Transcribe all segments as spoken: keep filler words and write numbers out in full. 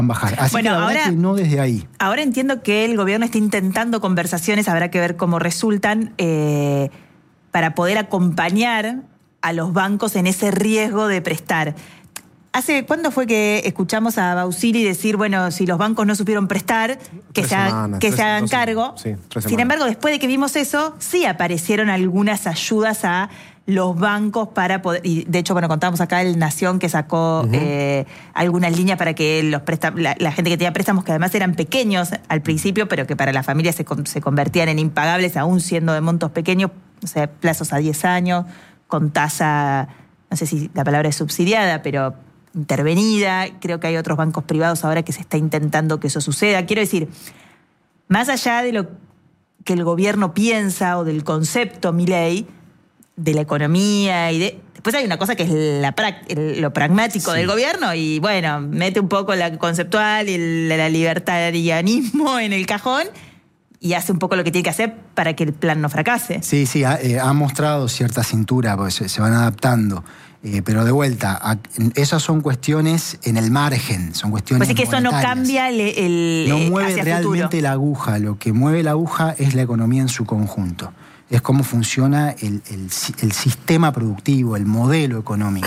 bajar. Así bueno, que la ahora, verdad que no desde ahí. Ahora entiendo que el gobierno está intentando conversaciones, habrá que ver cómo resultan, eh, para poder acompañar a los bancos en ese riesgo de prestar. ¿Hace cuándo fue que escuchamos a Bausili decir, bueno, si los bancos no supieron prestar, que, se, semanas, que tres, se hagan dos, cargo? Sí, Sin embargo, después de que vimos eso, sí aparecieron algunas ayudas a los bancos para poder... Y de hecho, bueno, contábamos acá el Nación que sacó uh-huh. eh, algunas líneas para que los presta, la, la gente que tenía préstamos, que además eran pequeños al principio, pero que para las familias se, se convertían en impagables, aún siendo de montos pequeños, o sea, plazos a diez años, con tasa, no sé si la palabra es subsidiada, pero intervenida. Creo que hay otros bancos privados ahora que se está intentando que eso suceda. Quiero decir, más allá de lo que el gobierno piensa o del concepto Milei, de la economía y de... Después hay una cosa que es la, lo pragmático sí. del gobierno y, bueno, mete un poco la conceptual y el, el libertarianismo en el cajón y hace un poco lo que tiene que hacer para que el plan no fracase. Sí, sí, ha, eh, ha mostrado cierta cintura, porque se, se van adaptando. Eh, pero de vuelta, a, esas son cuestiones en el margen, son cuestiones Pues es que eso no cambia el... el no mueve hacia realmente futuro. La aguja, lo que mueve la aguja es la economía en su conjunto. Es cómo funciona el, el, el sistema productivo, el modelo económico.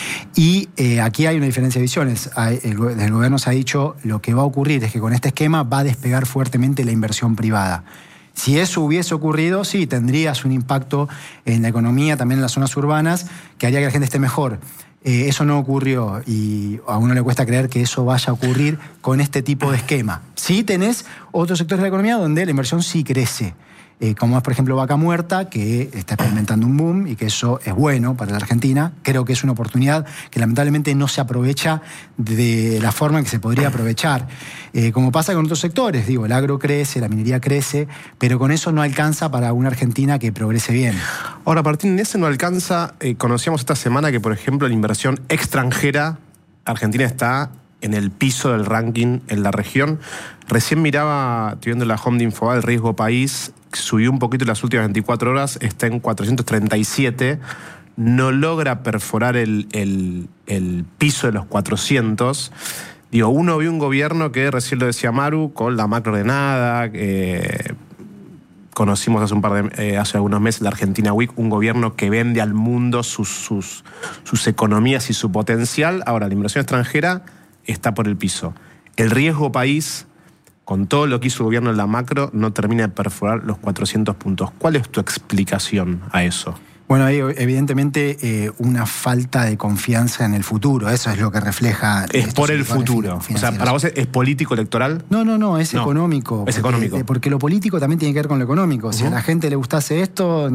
Y eh, aquí hay una diferencia de visiones. Hay, el, el gobierno se ha dicho, lo que va a ocurrir es que con este esquema va a despegar fuertemente la inversión privada. Si eso hubiese ocurrido, sí, tendrías un impacto en la economía, también en las zonas urbanas, que haría que la gente esté mejor. Eh, eso no ocurrió y a uno le cuesta creer que eso vaya a ocurrir con este tipo de esquema. Sí tenés otros sectores de la economía donde la inversión sí crece. Eh, como es, por ejemplo, Vaca Muerta, que está experimentando un boom y que eso es bueno para la Argentina. Creo que es una oportunidad que lamentablemente no se aprovecha de la forma en que se podría aprovechar. Eh, como pasa con otros sectores, digo, el agro crece, la minería crece, pero con eso no alcanza para una Argentina que progrese bien. Ahora, Martín, en ese no alcanza. Eh, conocíamos esta semana que, por ejemplo, la inversión extranjera, Argentina está en el piso del ranking en la región. Recién miraba, estoy viendo la home de Infobae, el riesgo país, subió un poquito en las últimas veinticuatro horas, está en cuatrocientos treinta y siete, no logra perforar el, el, el piso de los cuatrocientos. Digo, uno vio un gobierno que, recién lo decía Maru, con la macro ordenada, eh, conocimos hace un par de, eh, hace algunos meses la Argentina Week, un gobierno que vende al mundo sus, sus, sus economías y su potencial. Ahora, la inversión extranjera está por el piso. El riesgo país, con todo lo que hizo el gobierno en la macro, no termina de perforar los cuatrocientos puntos. ¿Cuál es tu explicación a eso? Bueno, hay evidentemente eh, una falta de confianza en el futuro. Eso es lo que refleja... Es por el futuro. O sea, ¿para vos es político electoral? No, no, no, es no, económico. Es porque, económico. Porque lo político también tiene que ver con lo económico. Uh-huh. Si a la gente le gustase esto,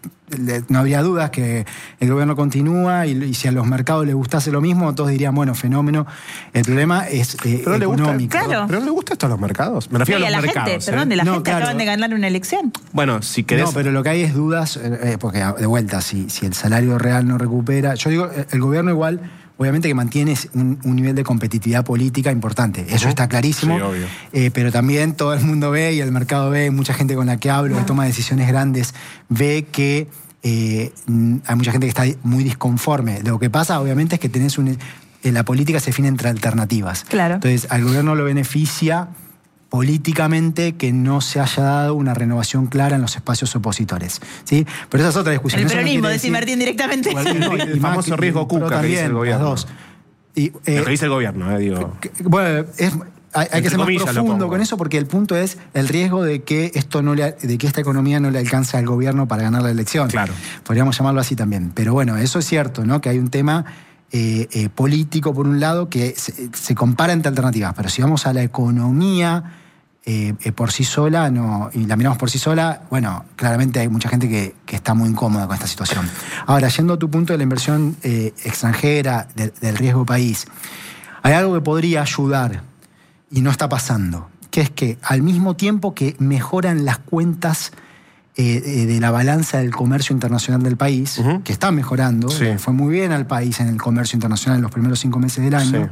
no habría dudas que el gobierno continúa y, y si a los mercados les gustase lo mismo, todos dirían, bueno, fenómeno. El problema es eh, pero económico. Le gusta, claro. ¿Pero no le gusta esto a los mercados? Me refiero sí, a los a la mercados. Gente, perdón, de la no, gente claro. acaban de ganar una elección. Bueno, si querés... No, pero lo que hay es dudas, eh, porque de vuelta, si, si el salario real no recupera... Yo digo, el gobierno igual, obviamente que mantiene un, un nivel de competitividad política importante. Eso uh-huh. está clarísimo. Sí, obvio. Eh, pero también todo el mundo ve y el mercado ve, mucha gente con la que hablo, uh-huh. que toma decisiones grandes, ve que eh, hay mucha gente que está muy disconforme. Lo que pasa, obviamente, es que tenés un... En la política se define entre alternativas. Claro. Entonces, al gobierno lo beneficia políticamente que no se haya dado una renovación clara en los espacios opositores, ¿sí? Pero esa es otra discusión. El Eso peronismo, no decir Martín directamente. No, el famoso riesgo Cuca que dice el gobierno. Dos. Y, eh, lo que dice el gobierno, eh, digo. Que, bueno, es, hay, hay que ser más profundo con eso porque el punto es el riesgo de que esto no le, de que esta economía no le alcance al gobierno para ganar la elección. Claro. Podríamos llamarlo así también. Pero bueno, eso es cierto, ¿no? Que hay un tema eh, eh, político por un lado que se, se compara entre alternativas. Pero si vamos a la economía Eh, eh, por sí sola, no, y la miramos por sí sola, bueno, claramente hay mucha gente que, que está muy incómoda con esta situación. Ahora, yendo a tu punto de la inversión eh, extranjera, de, del riesgo país, hay algo que podría ayudar y no está pasando, que es que al mismo tiempo que mejoran las cuentas eh, de la balanza del comercio internacional del país, uh-huh. que está mejorando, sí. fue muy bien al país en el comercio internacional en los primeros cinco meses del año, sí.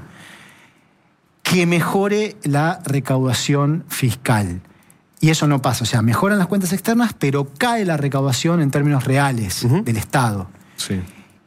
que mejore la recaudación fiscal. Y eso no pasa. O sea, mejoran las cuentas externas, pero cae la recaudación en términos reales uh-huh. del Estado. Sí.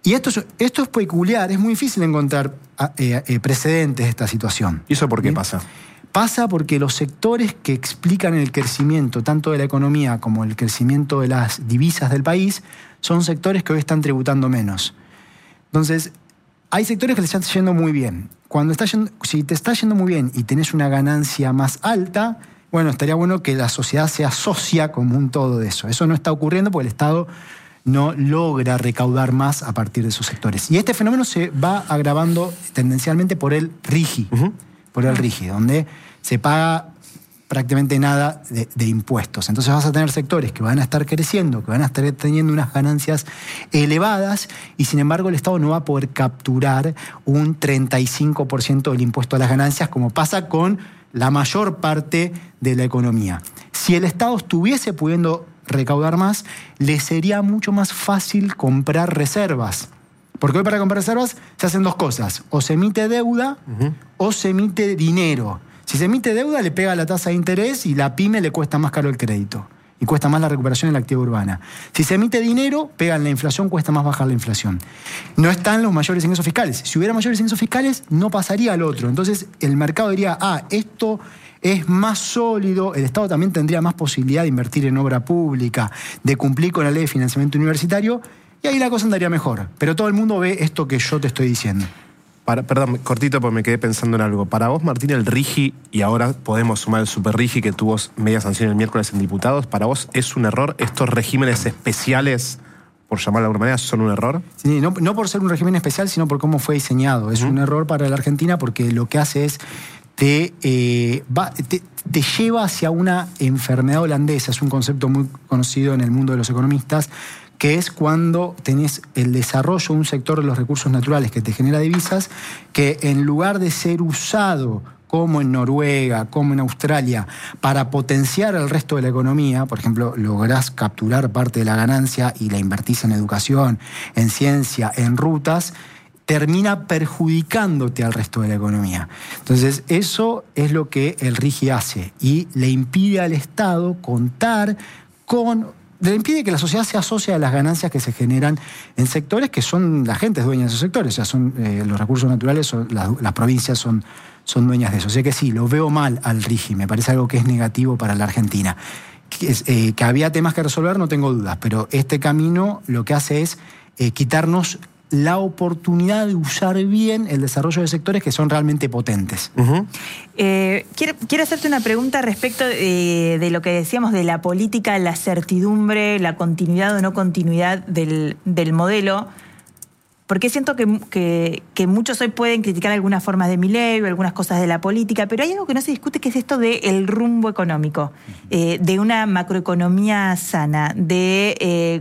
Y esto es, esto es peculiar, es muy difícil encontrar eh, eh, precedentes de esta situación. ¿Y eso por qué ¿Sí? pasa? Pasa porque los sectores que explican el crecimiento tanto de la economía como el crecimiento de las divisas del país son sectores que hoy están tributando menos. Entonces, hay sectores que les están yendo muy bien. Cuando está yendo, si te está yendo muy bien y tenés una ganancia más alta, bueno, estaría bueno que la sociedad se asocia como un todo de eso. Eso no está ocurriendo porque el Estado no logra recaudar más a partir de esos sectores. Y este fenómeno se va agravando tendencialmente por el RIGI, uh-huh. por el RIGI, donde se paga prácticamente nada de, de impuestos. Entonces vas a tener sectores que van a estar creciendo, que van a estar teniendo unas ganancias elevadas y sin embargo el Estado no va a poder capturar un treinta y cinco por ciento del impuesto a las ganancias como pasa con la mayor parte de la economía. Si el Estado estuviese pudiendo recaudar más, le sería mucho más fácil comprar reservas. Porque hoy para comprar reservas se hacen dos cosas. O se emite deuda uh-huh. o se emite dinero. Si se emite deuda le pega la tasa de interés y la pyme le cuesta más caro el crédito. Y cuesta más la recuperación de la actividad urbana. Si se emite dinero, pega en la inflación, cuesta más bajar la inflación. No están los mayores ingresos fiscales. Si hubiera mayores ingresos fiscales, no pasaría al otro. Entonces el mercado diría, ah, esto es más sólido, el Estado también tendría más posibilidad de invertir en obra pública, de cumplir con la ley de financiamiento universitario, y ahí la cosa andaría mejor. Pero todo el mundo ve esto que yo te estoy diciendo. Para, perdón, cortito porque me quedé pensando en algo. Para vos, Martín, el RIGI, y ahora podemos sumar el Super RIGI que tuvo media sanción el miércoles en diputados, ¿para vos es un error? ¿Estos regímenes especiales, por llamarlo de alguna manera, son un error? Sí, no, no por ser un régimen especial, sino por cómo fue diseñado. Es uh-huh. un error para la Argentina porque lo que hace es Te, eh, va, te, te lleva hacia una enfermedad holandesa. Es un concepto muy conocido en el mundo de los economistas, que es cuando tenés el desarrollo de un sector de los recursos naturales que te genera divisas, que en lugar de ser usado como en Noruega, como en Australia, para potenciar el resto de la economía, por ejemplo, lográs capturar parte de la ganancia y la invertís en educación, en ciencia, en rutas, termina perjudicándote al resto de la economía. Entonces, eso es lo que el RIGI hace y le impide al Estado contar con... le impide que la sociedad se asocie a las ganancias que se generan en sectores que son la gente es dueña de esos sectores, o sea, son eh, los recursos naturales, son, las, las provincias son, son dueñas de eso. O sea que sí, lo veo mal al RIGI, me parece algo que es negativo para la Argentina. Que, es, eh, que había temas que resolver, no tengo dudas, pero este camino lo que hace es eh, quitarnos la oportunidad de usar bien el desarrollo de sectores que son realmente potentes. Uh-huh. Eh, quiero, quiero hacerte una pregunta respecto de, de lo que decíamos de la política, la certidumbre, la continuidad o no continuidad del, del modelo, porque siento que, que, que muchos hoy pueden criticar algunas formas de Milei o algunas cosas de la política, pero hay algo que no se discute, que es esto del rumbo económico, eh, de una macroeconomía sana, de... Eh,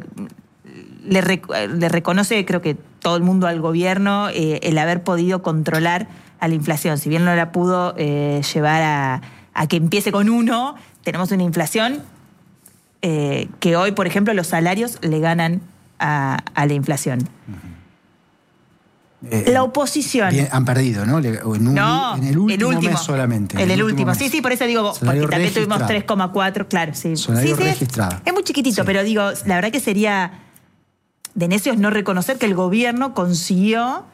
le, rec- le reconoce, creo que todo el mundo al gobierno, eh, el haber podido controlar a la inflación. Si bien no la pudo eh, llevar a, a que empiece con uno, tenemos una inflación eh, que hoy, por ejemplo, los salarios le ganan a, a la inflación. Uh-huh. Eh, la oposición... Bien, han perdido, ¿no? En, un, no, en el último, el último mes solamente. En el, el último, mes. sí, sí, por eso digo, Salario porque también registrado. tuvimos tres coma cuatro, claro, sí. Salario sí, sí, registrado. Es, es muy chiquitito, sí. Pero digo, la verdad que sería... de necios no reconocer que el gobierno consiguió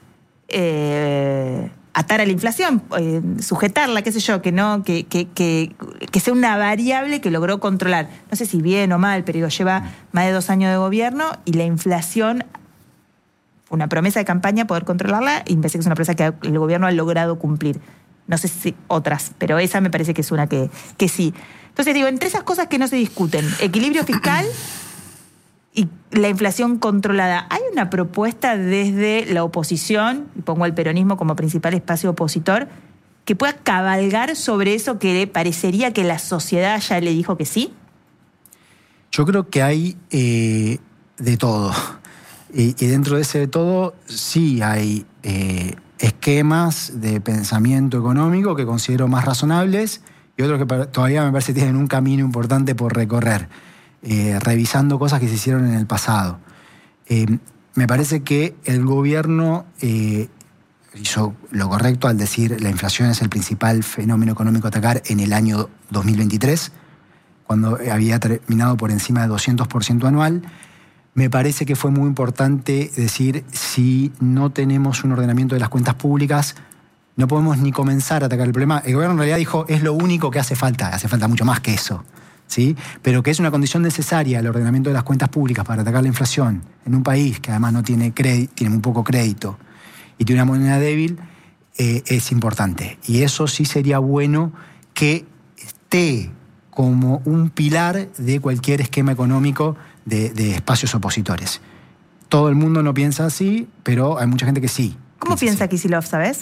eh, atar a la inflación, eh, sujetarla, qué sé yo, que no, que, que, que, que sea una variable que logró controlar. No sé si bien o mal, pero digo, lleva más de dos años de gobierno y la inflación, una promesa de campaña poder controlarla, y me parece que es una promesa que el gobierno ha logrado cumplir. No sé si otras, pero esa me parece que es una que, que sí. Entonces digo, entre esas cosas que no se discuten, equilibrio fiscal y la inflación controlada, ¿hay una propuesta desde la oposición, y pongo al peronismo como principal espacio opositor, que pueda cabalgar sobre eso que parecería que la sociedad ya le dijo que sí? Yo creo que hay eh, de todo. Y, y dentro de ese de todo sí hay eh, esquemas de pensamiento económico que considero más razonables y otros que todavía me parece que tienen un camino importante por recorrer. Eh, revisando cosas que se hicieron en el pasado. Eh, me parece que el gobierno eh, hizo lo correcto al decir la inflación es el principal fenómeno económico a atacar en el año dos mil veintitrés, cuando había terminado por encima de doscientos por ciento anual. me parece que fue muy importante decir, si no tenemos un ordenamiento de las cuentas públicas, no podemos ni comenzar a atacar el problema. El gobierno en realidad dijo, es lo único que hace falta, hace falta mucho más que eso, ¿sí? Pero que es una condición necesaria el ordenamiento de las cuentas públicas para atacar la inflación en un país que además no tiene crédito, tiene muy poco crédito y tiene una moneda débil, eh, es importante. Y eso sí sería bueno que esté como un pilar de cualquier esquema económico de, de espacios opositores. Todo el mundo no piensa así, pero hay mucha gente que sí. ¿Cómo piensa Kicillof, sabes?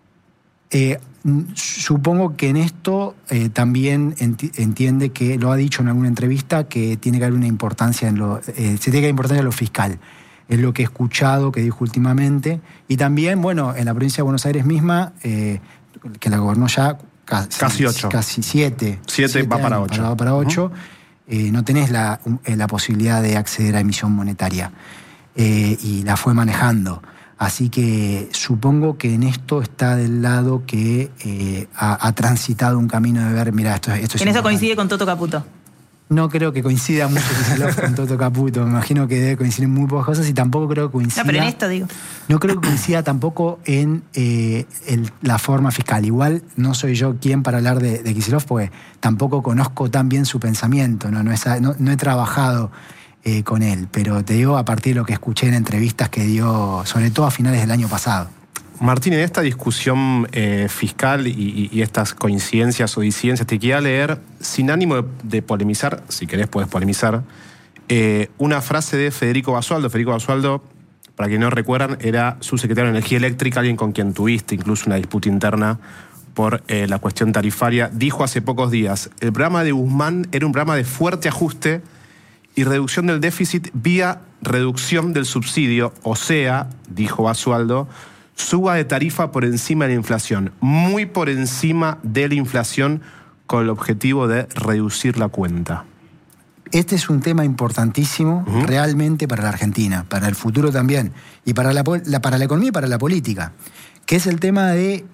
Eh, supongo que en esto eh, también enti- entiende que, lo ha dicho en alguna entrevista, que tiene que haber una importancia en lo, eh, se tiene que dar importancia en lo fiscal. Es lo que he escuchado, que dijo últimamente. Y también, bueno, en la provincia de Buenos Aires misma, eh, que la gobernó ya casi, casi ocho. Casi siete. Siete, siete va para ocho. Va para ocho. Uh-huh. Eh, no tenés la, la posibilidad de acceder a emisión monetaria. Eh, y la fue manejando. Así que supongo que en esto está del lado que eh, ha, ha transitado un camino de ver, mira, esto, esto es En eso coincide con Toto Caputo. No creo que coincida mucho Kicillof con Toto Caputo. Me imagino que debe coincidir en muy pocas cosas y tampoco creo que coincida... No, pero en esto digo. No creo que coincida tampoco en eh, el, la forma fiscal. Igual no soy yo quien para hablar de, de Kicillof, porque tampoco conozco tan bien su pensamiento. No, no, es, no, no he trabajado... Eh, con él, pero te digo a partir de lo que escuché en entrevistas que dio, sobre todo a finales del año pasado. Martín, en esta discusión eh, fiscal y, y, y estas coincidencias o disidencias, te quería leer, sin ánimo de, de polemizar, si querés puedes polemizar, eh, una frase de Federico Basualdo. Federico Basualdo, para quienes no recuerdan, era subsecretario de Energía Eléctrica, alguien con quien tuviste incluso una disputa interna por eh, la cuestión tarifaria. Dijo hace pocos días, el programa de Guzmán era un programa de fuerte ajuste y reducción del déficit vía reducción del subsidio, o sea, dijo Basualdo, suba de tarifa por encima de la inflación, muy por encima de la inflación, con el objetivo de reducir la cuenta. Este es un tema importantísimo uh-huh. realmente para la Argentina, para el futuro también, y para la, la, para la economía y para la política, que es el tema de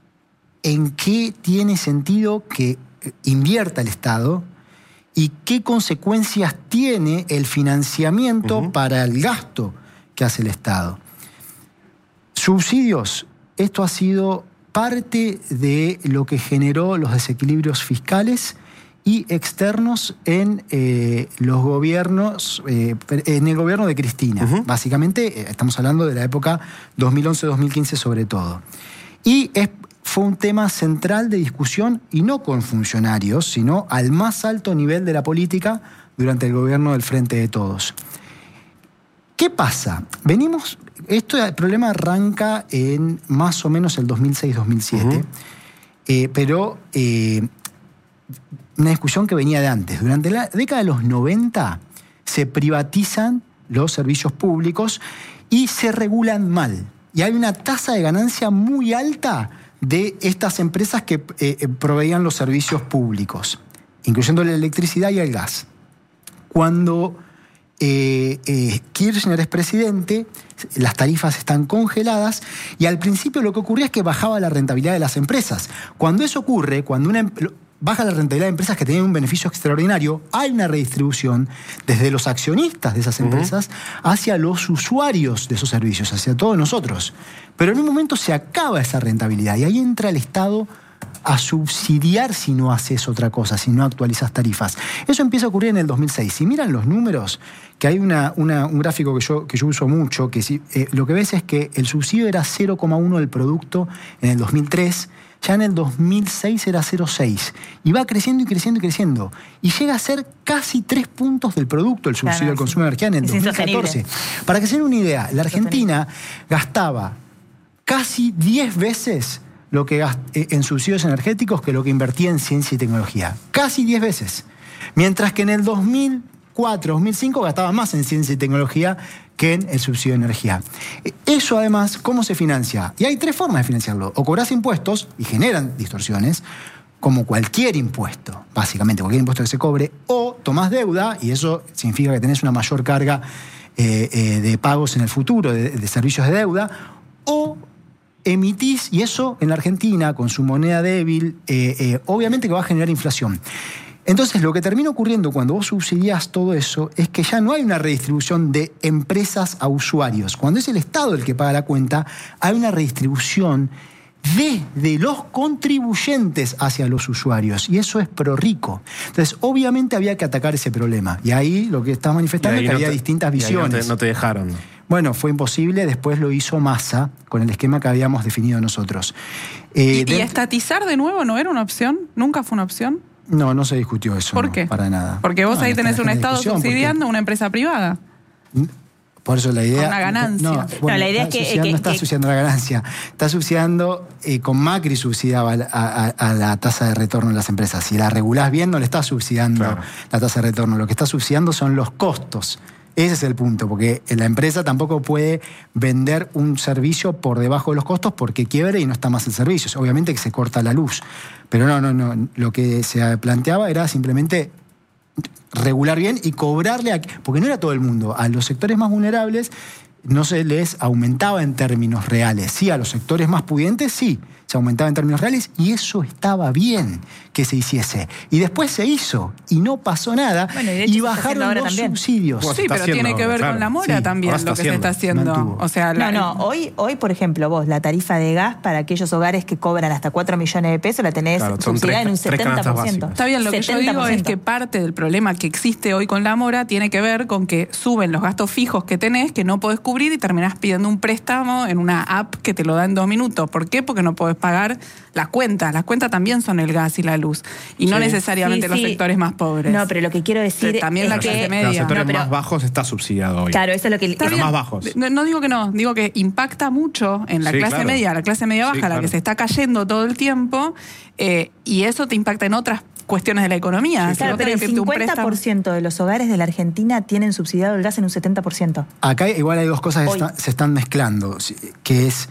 en qué tiene sentido que invierta el Estado y qué consecuencias tiene el financiamiento uh-huh. para el gasto que hace el Estado. Subsidios, esto ha sido parte de lo que generó los desequilibrios fiscales y externos en eh, los gobiernos, eh, en el gobierno de Cristina. Uh-huh. Básicamente, eh, estamos hablando de la época dos mil once dos mil quince sobre todo. Y es fue un tema central de discusión, y no con funcionarios, sino al más alto nivel de la política durante el gobierno del Frente de Todos. ¿Qué pasa? Venimos, esto, el problema arranca en más o menos el dos mil seis dos mil siete, uh-huh. eh, pero eh, una discusión que venía de antes. Durante la década de los noventa se privatizan los servicios públicos y se regulan mal. Y hay una tasa de ganancia muy alta de estas empresas que eh, proveían los servicios públicos, incluyendo la electricidad y el gas. Cuando eh, eh, Kirchner es presidente, las tarifas están congeladas y al principio lo que ocurría es que bajaba la rentabilidad de las empresas. Cuando eso ocurre, cuando una baja la rentabilidad de empresas que tenían un beneficio extraordinario, hay una redistribución desde los accionistas de esas empresas uh-huh. hacia los usuarios de esos servicios, hacia todos nosotros. Pero en un momento se acaba esa rentabilidad y ahí entra el Estado a subsidiar si no haces otra cosa, si no actualizas tarifas. Eso empieza a ocurrir en el dos mil seis. Si miran los números, que hay una, una, un gráfico que yo, que yo uso mucho, que si, eh, lo que ves es que el subsidio era cero coma uno del producto en el dos mil tres, ya en el dos mil seis era cero coma seis. Y va creciendo y creciendo y creciendo. Y llega a ser casi tres puntos del producto el subsidio claro, al consumo sí. de energía en el es dos mil catorce. Para que se den una idea, la Argentina gastaba casi diez veces lo que gast- en subsidios energéticos que lo que invertía en ciencia y tecnología. Casi diez veces. Mientras que en el dos mil cuatro, dos mil cinco gastaba más en ciencia y tecnología que en el subsidio de energía. Eso además, ¿cómo se financia? Y hay tres formas de financiarlo. O cobras impuestos y generan distorsiones, como cualquier impuesto, básicamente cualquier impuesto que se cobre, o tomás deuda, y eso significa que tenés una mayor carga eh, eh, de pagos en el futuro, de, de servicios de deuda, o emitís, y eso en la Argentina, con su moneda débil, eh, eh, obviamente que va a generar inflación. Entonces, lo que termina ocurriendo cuando vos subsidiás todo eso es que ya no hay una redistribución de empresas a usuarios. Cuando es el Estado el que paga la cuenta, hay una redistribución desde los contribuyentes hacia los usuarios. Y eso es prorrico. Entonces, obviamente había que atacar ese problema. Y ahí lo que estás manifestando es que no había te, distintas visiones. No te, no te dejaron. Bueno, fue imposible. Después lo hizo Massa con el esquema que habíamos definido nosotros. Eh, ¿Y, ¿Y estatizar de nuevo no era una opción? ¿Nunca fue una opción? No, no se discutió eso. ¿Por no, qué? Para nada. Porque vos no, ahí tenés un Estado subsidiando porque... una empresa privada. Por eso la idea... Con una ganancia. No, bueno, no la idea es que... que no está que, subsidiando la ganancia. Está subsidiando... Eh, con Macri subsidiaba a, a, a la tasa de retorno de las empresas. Si la regulás bien, no le está subsidiando claro. la tasa de retorno. Lo que está subsidiando son los costos. Ese es el punto, porque la empresa tampoco puede vender un servicio por debajo de los costos porque quiebra y no está más el servicio. Obviamente que se corta la luz. Pero no, no, no. Lo que se planteaba era simplemente regular bien y cobrarle, a, porque no era todo el mundo, a los sectores más vulnerables no se les aumentaba en términos reales. Sí, a los sectores más pudientes sí, se aumentaba en términos reales y eso estaba bien que se hiciese. Y después se hizo y no pasó nada bueno, y, y bajaron los también. subsidios. Sí, pero tiene ahora, que ver claro. con la mora sí, también lo que haciendo. se está haciendo. O sea, la... No, no, hoy, hoy, por ejemplo, vos, la tarifa de gas para aquellos hogares que cobran hasta cuatro millones de pesos la tenés claro, subsidiada en un setenta por ciento. Está bien, lo que yo digo es que parte del problema que existe hoy con la mora tiene que ver con que suben los gastos fijos que tenés, que no podés cubrir y terminás pidiendo un préstamo en una app que te lo da en dos minutos. ¿Por qué? Porque no podés pagar las cuentas. Las cuentas también son el gas y la luz. Y sí. no necesariamente sí, sí. los sectores más pobres. No, pero lo que quiero decir pero también es la clase que... media. Los sectores no, pero... más bajos está subsidiado hoy. Claro, eso es lo que... Pero más bajos. No, no digo que no, digo que impacta mucho en la sí, clase claro. media, la clase media baja, sí, claro. la que se está cayendo todo el tiempo, eh, y eso te impacta en otras cuestiones de la economía. Sí, claro, pero el cincuenta por ciento de los hogares de la Argentina tienen subsidiado el gas en un setenta por ciento. Acá igual hay dos cosas que está, se están mezclando, que es...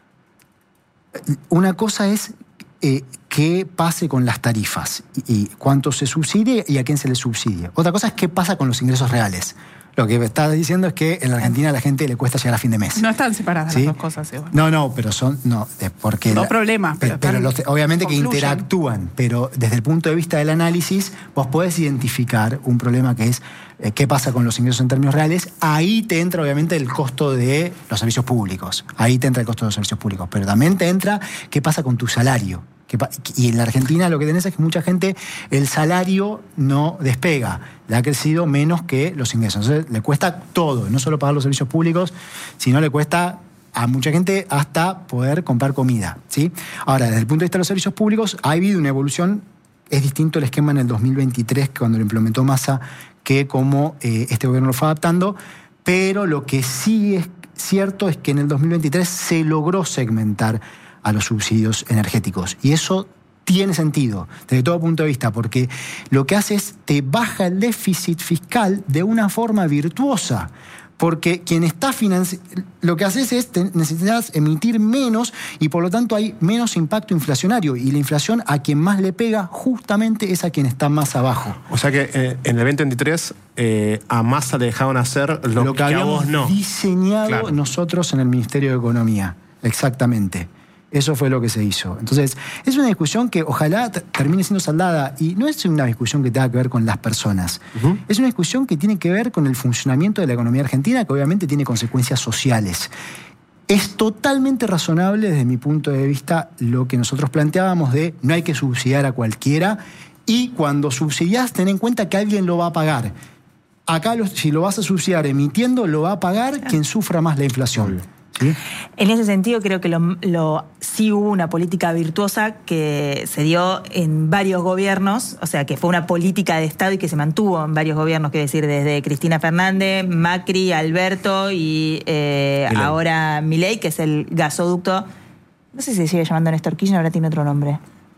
Una cosa es... Eh, qué pase con las tarifas y, y cuánto se subsidie y a quién se le subsidie. Otra cosa es qué pasa con los ingresos reales. Lo que estás diciendo es que en la Argentina a la gente le cuesta llegar a fin de mes. No están separadas ¿sí? las dos cosas. Igual. No, no, pero son... No, porque dos la, problemas. Pero, pero los, obviamente concluyen. Que interactúan, pero desde el punto de vista del análisis vos podés identificar un problema que es eh, qué pasa con los ingresos en términos reales. Ahí te entra obviamente el costo de los servicios públicos. Ahí te entra el costo de los servicios públicos. Pero también te entra qué pasa con tu salario. Y en la Argentina lo que tenés es que mucha gente, el salario no despega, le ha crecido menos que los ingresos. Entonces le cuesta todo, no solo pagar los servicios públicos, sino le cuesta a mucha gente hasta poder comprar comida, ¿sí? Ahora, desde el punto de vista de los servicios públicos, ha habido una evolución, es distinto el esquema en el dos mil veintitrés, cuando lo implementó Massa, que como eh, este gobierno lo fue adaptando, pero lo que sí es cierto es que en el dos mil veintitrés se logró segmentar a los subsidios energéticos. Y eso tiene sentido, desde todo punto de vista, porque lo que hace es te baja el déficit fiscal de una forma virtuosa. Porque quien está financiando, lo que haces es te necesitas emitir menos y por lo tanto hay menos impacto inflacionario. Y la inflación a quien más le pega justamente es a quien está más abajo. O sea que eh, en el veinte veintitrés eh, a Massa le dejaron hacer lo, lo que, que habíamos a vos no. diseñado claro. nosotros en el Ministerio de Economía. Exactamente. Eso fue lo que se hizo. Entonces, es una discusión que ojalá t- termine siendo saldada y no es una discusión que tenga que ver con las personas. Uh-huh. Es una discusión que tiene que ver con el funcionamiento de la economía argentina, que obviamente tiene consecuencias sociales. Es totalmente razonable desde mi punto de vista lo que nosotros planteábamos de no hay que subsidiar a cualquiera y cuando subsidiás ten en cuenta que alguien lo va a pagar. Acá lo, si lo vas a subsidiar emitiendo, lo va a pagar quien sufra más la inflación. Obvio. ¿Sí? En ese sentido creo que lo, lo, sí hubo una política virtuosa que se dio en varios gobiernos, o sea que fue una política de Estado y que se mantuvo en varios gobiernos, quiero decir, desde Cristina Fernández, Macri, Alberto y eh, ahora Milei, que es el gasoducto, no sé si se sigue llamando Néstor Kirchner, ahora tiene otro nombre.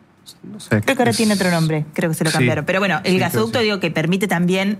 No sé, creo que ahora es... tiene otro nombre, creo que se lo cambiaron. Sí, pero bueno, el sí, gasoducto sí. digo que permite también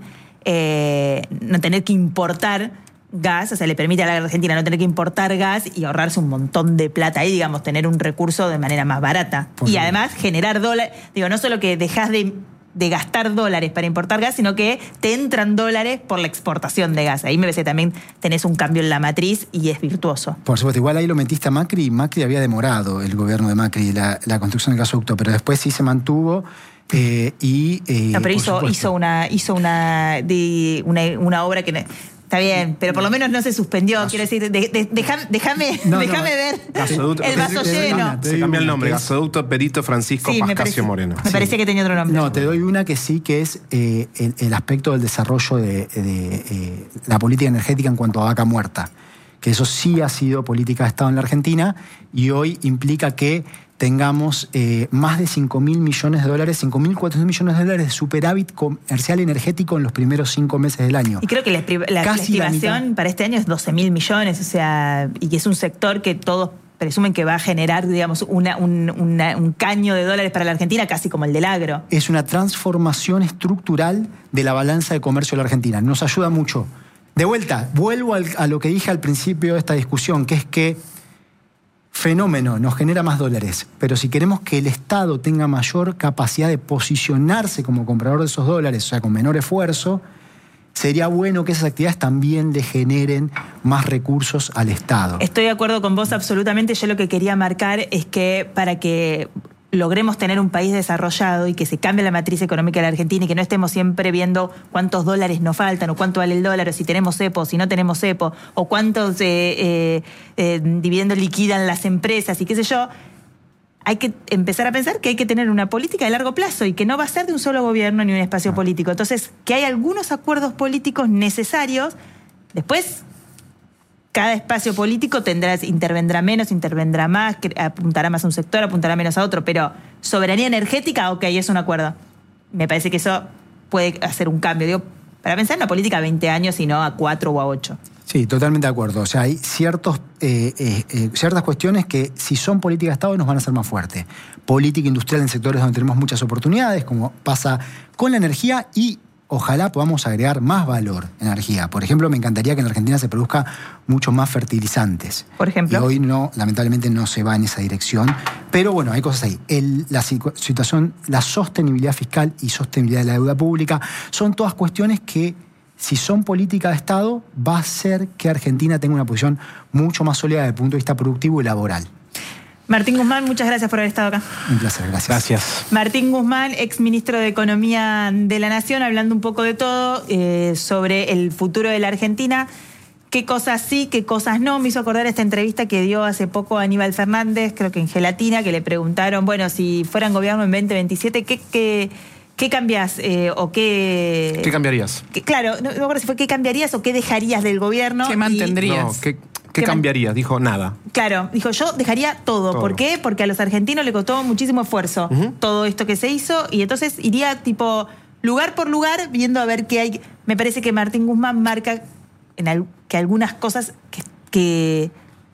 eh, no tener que importar gas, o sea, le permite a la Argentina no tener que importar gas y ahorrarse un montón de plata ahí, digamos, tener un recurso de manera más barata. Por y bien. Además generar dólares, digo, no solo que dejás de, de gastar dólares para importar gas, sino que te entran dólares por la exportación de gas. Ahí me parece que también tenés un cambio en la matriz y es virtuoso. Por supuesto, igual ahí lo metiste a Macri y Macri había demorado el gobierno de Macri la, la construcción del gasoducto, pero después sí se mantuvo Eh, y, eh, no, pero por hizo, supuesto, hizo una, hizo una, de, una, una obra que no- está bien, pero por lo menos no se suspendió. Quiero decir, de- de- déjame, déjame, No, no. déjame ver Gasoducto- el vaso te- te doy lleno. una, te Se doy cambia el una, nombre, que es- Gasoducto Perito Francisco Sí, me Pascasio parece, Moreno. me parecía que tenía otro nombre. No, te doy una que sí, que es eh, el, el aspecto del desarrollo de, de, eh, la política energética en cuanto a vaca muerta. Que eso sí ha sido política de Estado en la Argentina y hoy implica que tengamos eh, más de cinco mil millones de dólares, cinco mil cuatrocientos millones de dólares de superávit comercial energético en los primeros cinco meses del año. Y creo que la, la- la Casi la estimación mitad. para este año es doce mil millones, o sea, y que es un sector que todos presumen que va a generar, digamos, una, un, una- un caño de dólares para la Argentina, casi como el del agro. Es una transformación estructural de la balanza de comercio de la Argentina. Nos ayuda mucho. De vuelta, vuelvo al- a lo que dije al principio de esta discusión, que es que fenómeno nos genera más dólares, pero si queremos que el Estado tenga mayor capacidad de posicionarse como comprador de esos dólares, o sea, con menor esfuerzo, sería bueno que esas actividades también le generen más recursos al Estado. Estoy de acuerdo con vos absolutamente. Yo lo que quería marcar es que para que logremos tener un país desarrollado y que se cambie la matriz económica de la Argentina y que no estemos siempre viendo cuántos dólares nos faltan o cuánto vale el dólar o si tenemos cepo o si no tenemos cepo o cuántos eh, eh, eh, dividendos liquidan las empresas y qué sé yo, hay que empezar a pensar que hay que tener una política de largo plazo y que no va a ser de un solo gobierno ni un espacio político. Entonces, que hay algunos acuerdos políticos necesarios. Después, cada espacio político tendrá, intervendrá menos, intervendrá más, que- apuntará más a un sector, apuntará menos a otro, pero soberanía energética, ok, es un acuerdo. Me parece que eso puede hacer un cambio. Digo, para pensar en una política a veinte años y no a cuatro o a ocho. Sí, totalmente de acuerdo. O sea, hay ciertos, eh, eh, eh, ciertas cuestiones que si son política de Estado nos van a hacer más fuerte. Política industrial en sectores donde tenemos muchas oportunidades, como pasa con la energía y ojalá podamos agregar más valor en energía. Por ejemplo, me encantaría que en la Argentina se produzca mucho más fertilizantes. Por ejemplo. Y hoy no, lamentablemente no se va en esa dirección. Pero bueno, hay cosas ahí. El- la situ- situación, la sostenibilidad fiscal y sostenibilidad de la deuda pública son todas cuestiones que, si son política de Estado, va a hacer que Argentina tenga una posición mucho más sólida desde el punto de vista productivo y laboral. Martín Guzmán, muchas gracias por haber estado acá. Un placer, gracias. Gracias. Martín Guzmán, ex ministro de Economía de la Nación, hablando un poco de todo, eh, sobre el futuro de la Argentina. Qué cosas sí, qué cosas no. Me hizo acordar esta entrevista que dio hace poco Aníbal Fernández, creo que en Gelatina, que le preguntaron, bueno, si fueran gobierno en veinte veintisiete, ¿qué, qué, qué cambias eh, o qué... ¿Qué cambiarías? qué- claro, no, no me acuerdo si fue qué cambiarías o qué dejarías del gobierno. ¿Qué y- mantendrías? No, ¿qué, qué ¿Qué man- cambiarías? Dijo nada. Claro, dijo, yo dejaría todo. Todo. ¿Por qué? Porque a los argentinos le costó muchísimo esfuerzo Ujú. todo esto que se hizo y entonces iría tipo lugar por lugar viendo a ver qué hay. Me parece que Martín Guzmán marca en al- que algunas cosas que, que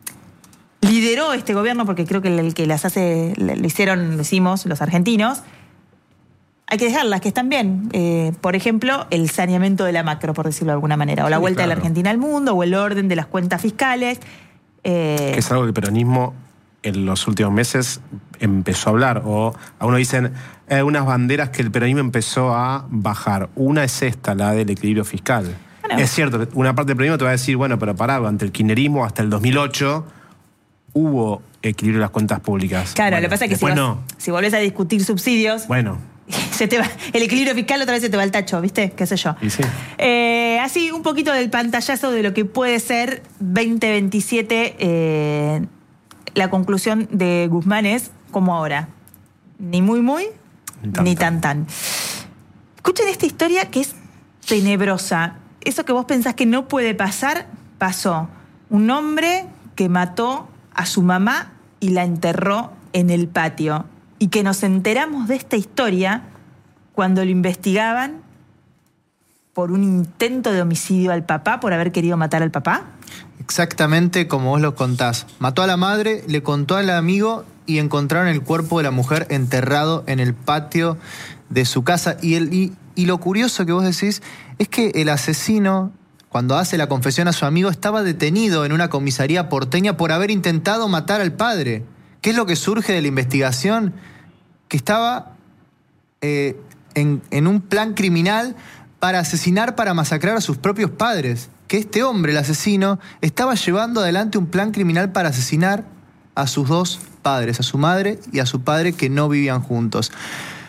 lideró este gobierno, porque creo que el, el que las hace, le- lo hicieron, lo hicimos los argentinos, hay que dejarlas, que están bien. Eh, por ejemplo, el saneamiento de la macro, por decirlo de alguna manera, o la Sí, vuelta de la claro. Argentina al mundo, o el orden de las cuentas fiscales. Eh, Que es algo que el peronismo en los últimos meses empezó a hablar. O algunos dicen, eh, unas banderas que el peronismo empezó a bajar. Una es esta, la del equilibrio fiscal. Bueno. Es cierto, una parte del peronismo te va a decir, bueno, pero pará, ante el kirchnerismo hasta el dos mil ocho hubo equilibrio de las cuentas públicas. Claro, Bueno, lo que pasa es que si, después vas- no. si volvés a discutir subsidios, Bueno, se te va, el equilibrio fiscal otra vez se te va al tacho, ¿viste? ¿Qué sé yo? y sí. Eh, así, un poquito del pantallazo de lo que puede ser veinte veintisiete. Eh, la conclusión de Guzmán es, como ahora, ni muy muy, Ni tan, ni tan. tan tan. Escuchen esta historia que es tenebrosa. Eso que vos pensás que no puede pasar, pasó. Un hombre que mató a su mamá y la enterró en el patio. Y que nos enteramos de esta historia cuando lo investigaban por un intento de homicidio al papá, por haber querido matar al papá. Exactamente como vos lo contás. Mató a la madre, le contó al amigo y encontraron el cuerpo de la mujer enterrado en el patio de su casa. Y, el, y, y lo curioso que vos decís es que el asesino, cuando hace la confesión a su amigo, estaba detenido en una comisaría porteña por haber intentado matar al padre. ¿Qué es lo que surge de la investigación? Que estaba eh, en, en un plan criminal para asesinar, para masacrar a sus propios padres. Que este hombre, el asesino, estaba llevando adelante un plan criminal para asesinar a sus dos padres, a su madre y a su padre, que no vivían juntos.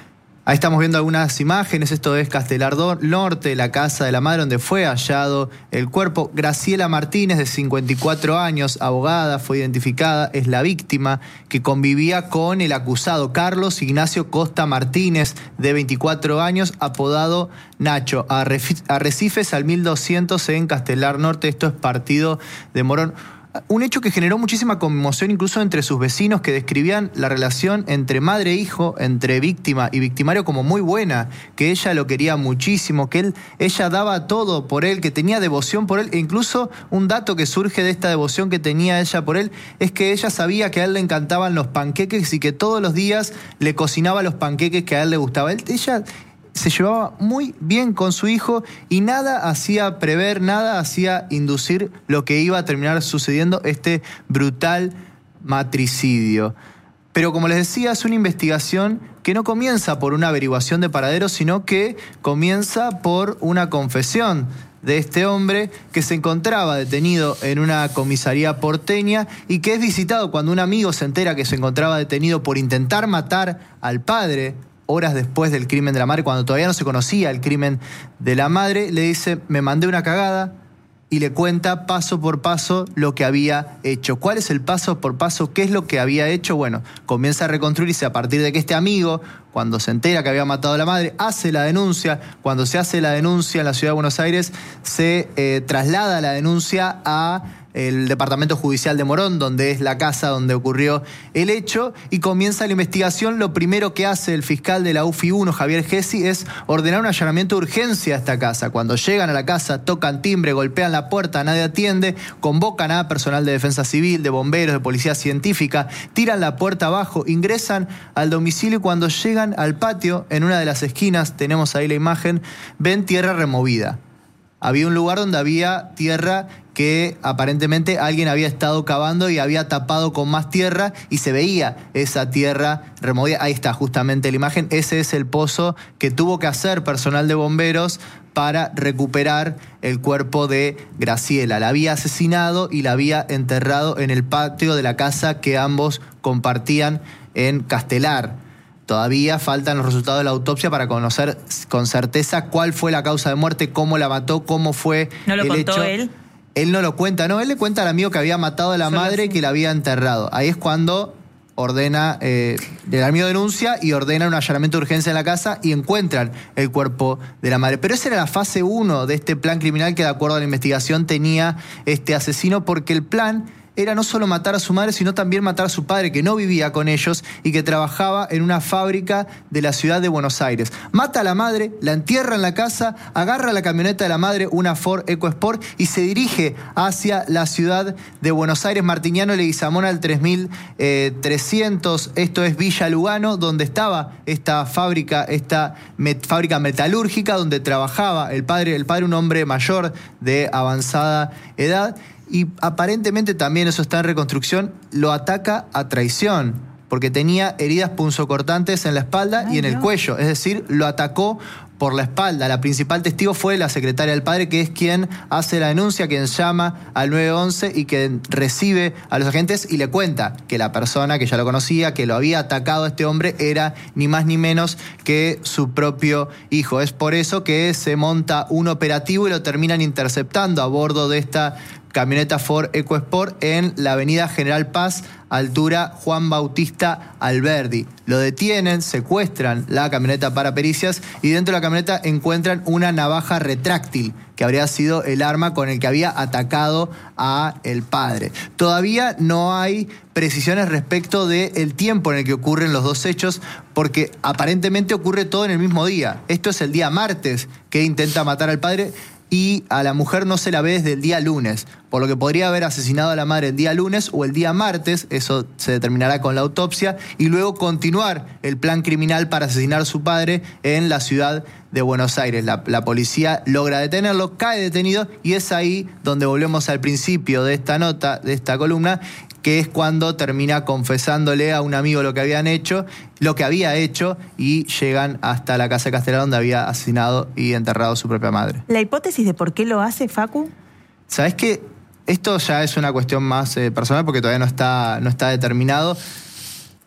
Ahí estamos viendo algunas imágenes. Esto es Castelar Norte, la casa de la madre donde fue hallado el cuerpo. Graciela Martínez, de cincuenta y cuatro años, abogada, fue identificada, es la víctima que convivía con el acusado Carlos Ignacio Costa Martínez, de veinticuatro años, apodado Nacho, a Arrecifes al mil doscientos en Castelar Norte. Esto es partido de Morón. Un hecho que generó muchísima conmoción incluso entre sus vecinos, que describían la relación entre madre e hijo, entre víctima y victimario, como muy buena, que ella lo quería muchísimo, que él, ella daba todo por él, que tenía devoción por él. E incluso un dato que surge de esta devoción que tenía ella por él es que ella sabía que a él le encantaban los panqueques y que todos los días le cocinaba los panqueques que a él le gustaba. Él, ella se llevaba muy bien con su hijo y nada hacía prever, nada hacía inducir lo que iba a terminar sucediendo, este brutal matricidio. Pero como les decía, es una investigación que no comienza por una averiguación de paraderos, sino que comienza por una confesión de este hombre que se encontraba detenido en una comisaría porteña y que es visitado cuando un amigo se entera que se encontraba detenido por intentar matar al padre horas después del crimen de la madre, cuando todavía no se conocía el crimen de la madre. Le dice: me mandé una cagada, y le cuenta paso por paso lo que había hecho. ¿Cuál es el paso por paso? ¿Qué es lo que había hecho? Bueno, comienza a reconstruirse a partir de que este amigo, cuando se entera que había matado a la madre, hace la denuncia. Cuando se hace la denuncia en la ciudad de Buenos Aires, se eh, traslada la denuncia a el departamento judicial de Morón, donde es la casa donde ocurrió el hecho, y comienza la investigación. Lo primero que hace el fiscal de la U F I uno, Javier Gessi, es ordenar un allanamiento de urgencia a esta casa. Cuando llegan a la casa, tocan timbre, golpean la puerta, nadie atiende, convocan a personal de defensa civil, de bomberos, de policía científica, tiran la puerta abajo, ingresan al domicilio y cuando llegan al patio, en una de las esquinas, tenemos ahí la imagen, ven tierra removida. Había un lugar donde había tierra que aparentemente alguien había estado cavando y había tapado con más tierra y se veía esa tierra removida. Ahí está justamente la imagen. Ese es el pozo que tuvo que hacer personal de bomberos para recuperar el cuerpo de Graciela. La había asesinado y la había enterrado en el patio de la casa que ambos compartían en Castelar. Todavía faltan los resultados de la autopsia para conocer con certeza cuál fue la causa de muerte, cómo la mató, cómo fue ¿No lo el contó hecho. él? Él no lo cuenta, no, él le cuenta al amigo que había matado a la Solo madre y así. que la había enterrado. Ahí es cuando ordena, eh, el amigo denuncia y ordena un allanamiento de urgencia en la casa y encuentran el cuerpo de la madre. Pero esa era la fase uno de este plan criminal que, de acuerdo a la investigación, tenía este asesino, porque el plan era no solo matar a su madre, sino también matar a su padre, que no vivía con ellos y que trabajaba en una fábrica de la ciudad de Buenos Aires. Mata a la madre, la entierra en la casa, agarra la camioneta de la madre, una Ford EcoSport, y se dirige hacia la ciudad de Buenos Aires, Martiniano Leguizamón al tres mil trescientos. Esto es Villa Lugano, donde estaba esta fábrica, esta met- fábrica metalúrgica, donde trabajaba el padre, el padre un hombre mayor de avanzada edad. Y aparentemente también, eso está en reconstrucción, lo ataca a traición, porque tenía heridas punzocortantes en la espalda Ay, y en el Dios. cuello. Es decir, lo atacó por la espalda. La principal testigo fue la secretaria del padre, que es quien hace la denuncia, quien llama al nueve once y quien recibe a los agentes y le cuenta que la persona que ya lo conocía, que lo había atacado a este hombre, era ni más ni menos que su propio hijo. Es por eso que se monta un operativo y lo terminan interceptando a bordo de esta camioneta Ford EcoSport en la avenida General Paz, altura Juan Bautista Alberdi. Lo detienen, secuestran la camioneta para pericias y dentro de la camioneta encuentran una navaja retráctil que habría sido el arma con el que había atacado a el padre. Todavía no hay precisiones respecto del tiempo en el que ocurren los dos hechos, porque aparentemente ocurre todo en el mismo día. Esto es el día martes que intenta matar al padre, y a la mujer no se la ve desde el día lunes, por lo que podría haber asesinado a la madre el día lunes o el día martes, eso se determinará con la autopsia, y luego continuar el plan criminal para asesinar a su padre en la ciudad de Buenos Aires. La, la policía logra detenerlo, cae detenido, y es ahí donde volvemos al principio de esta nota, de esta columna, que es cuando termina confesándole a un amigo lo que habían hecho, lo que había hecho, y llegan hasta la casa de Castelar, donde había asesinado y enterrado a su propia madre. ¿La hipótesis de por qué lo hace, Facu? ¿Sabés qué? Esto ya es una cuestión más eh, personal, porque todavía no está, no está determinado.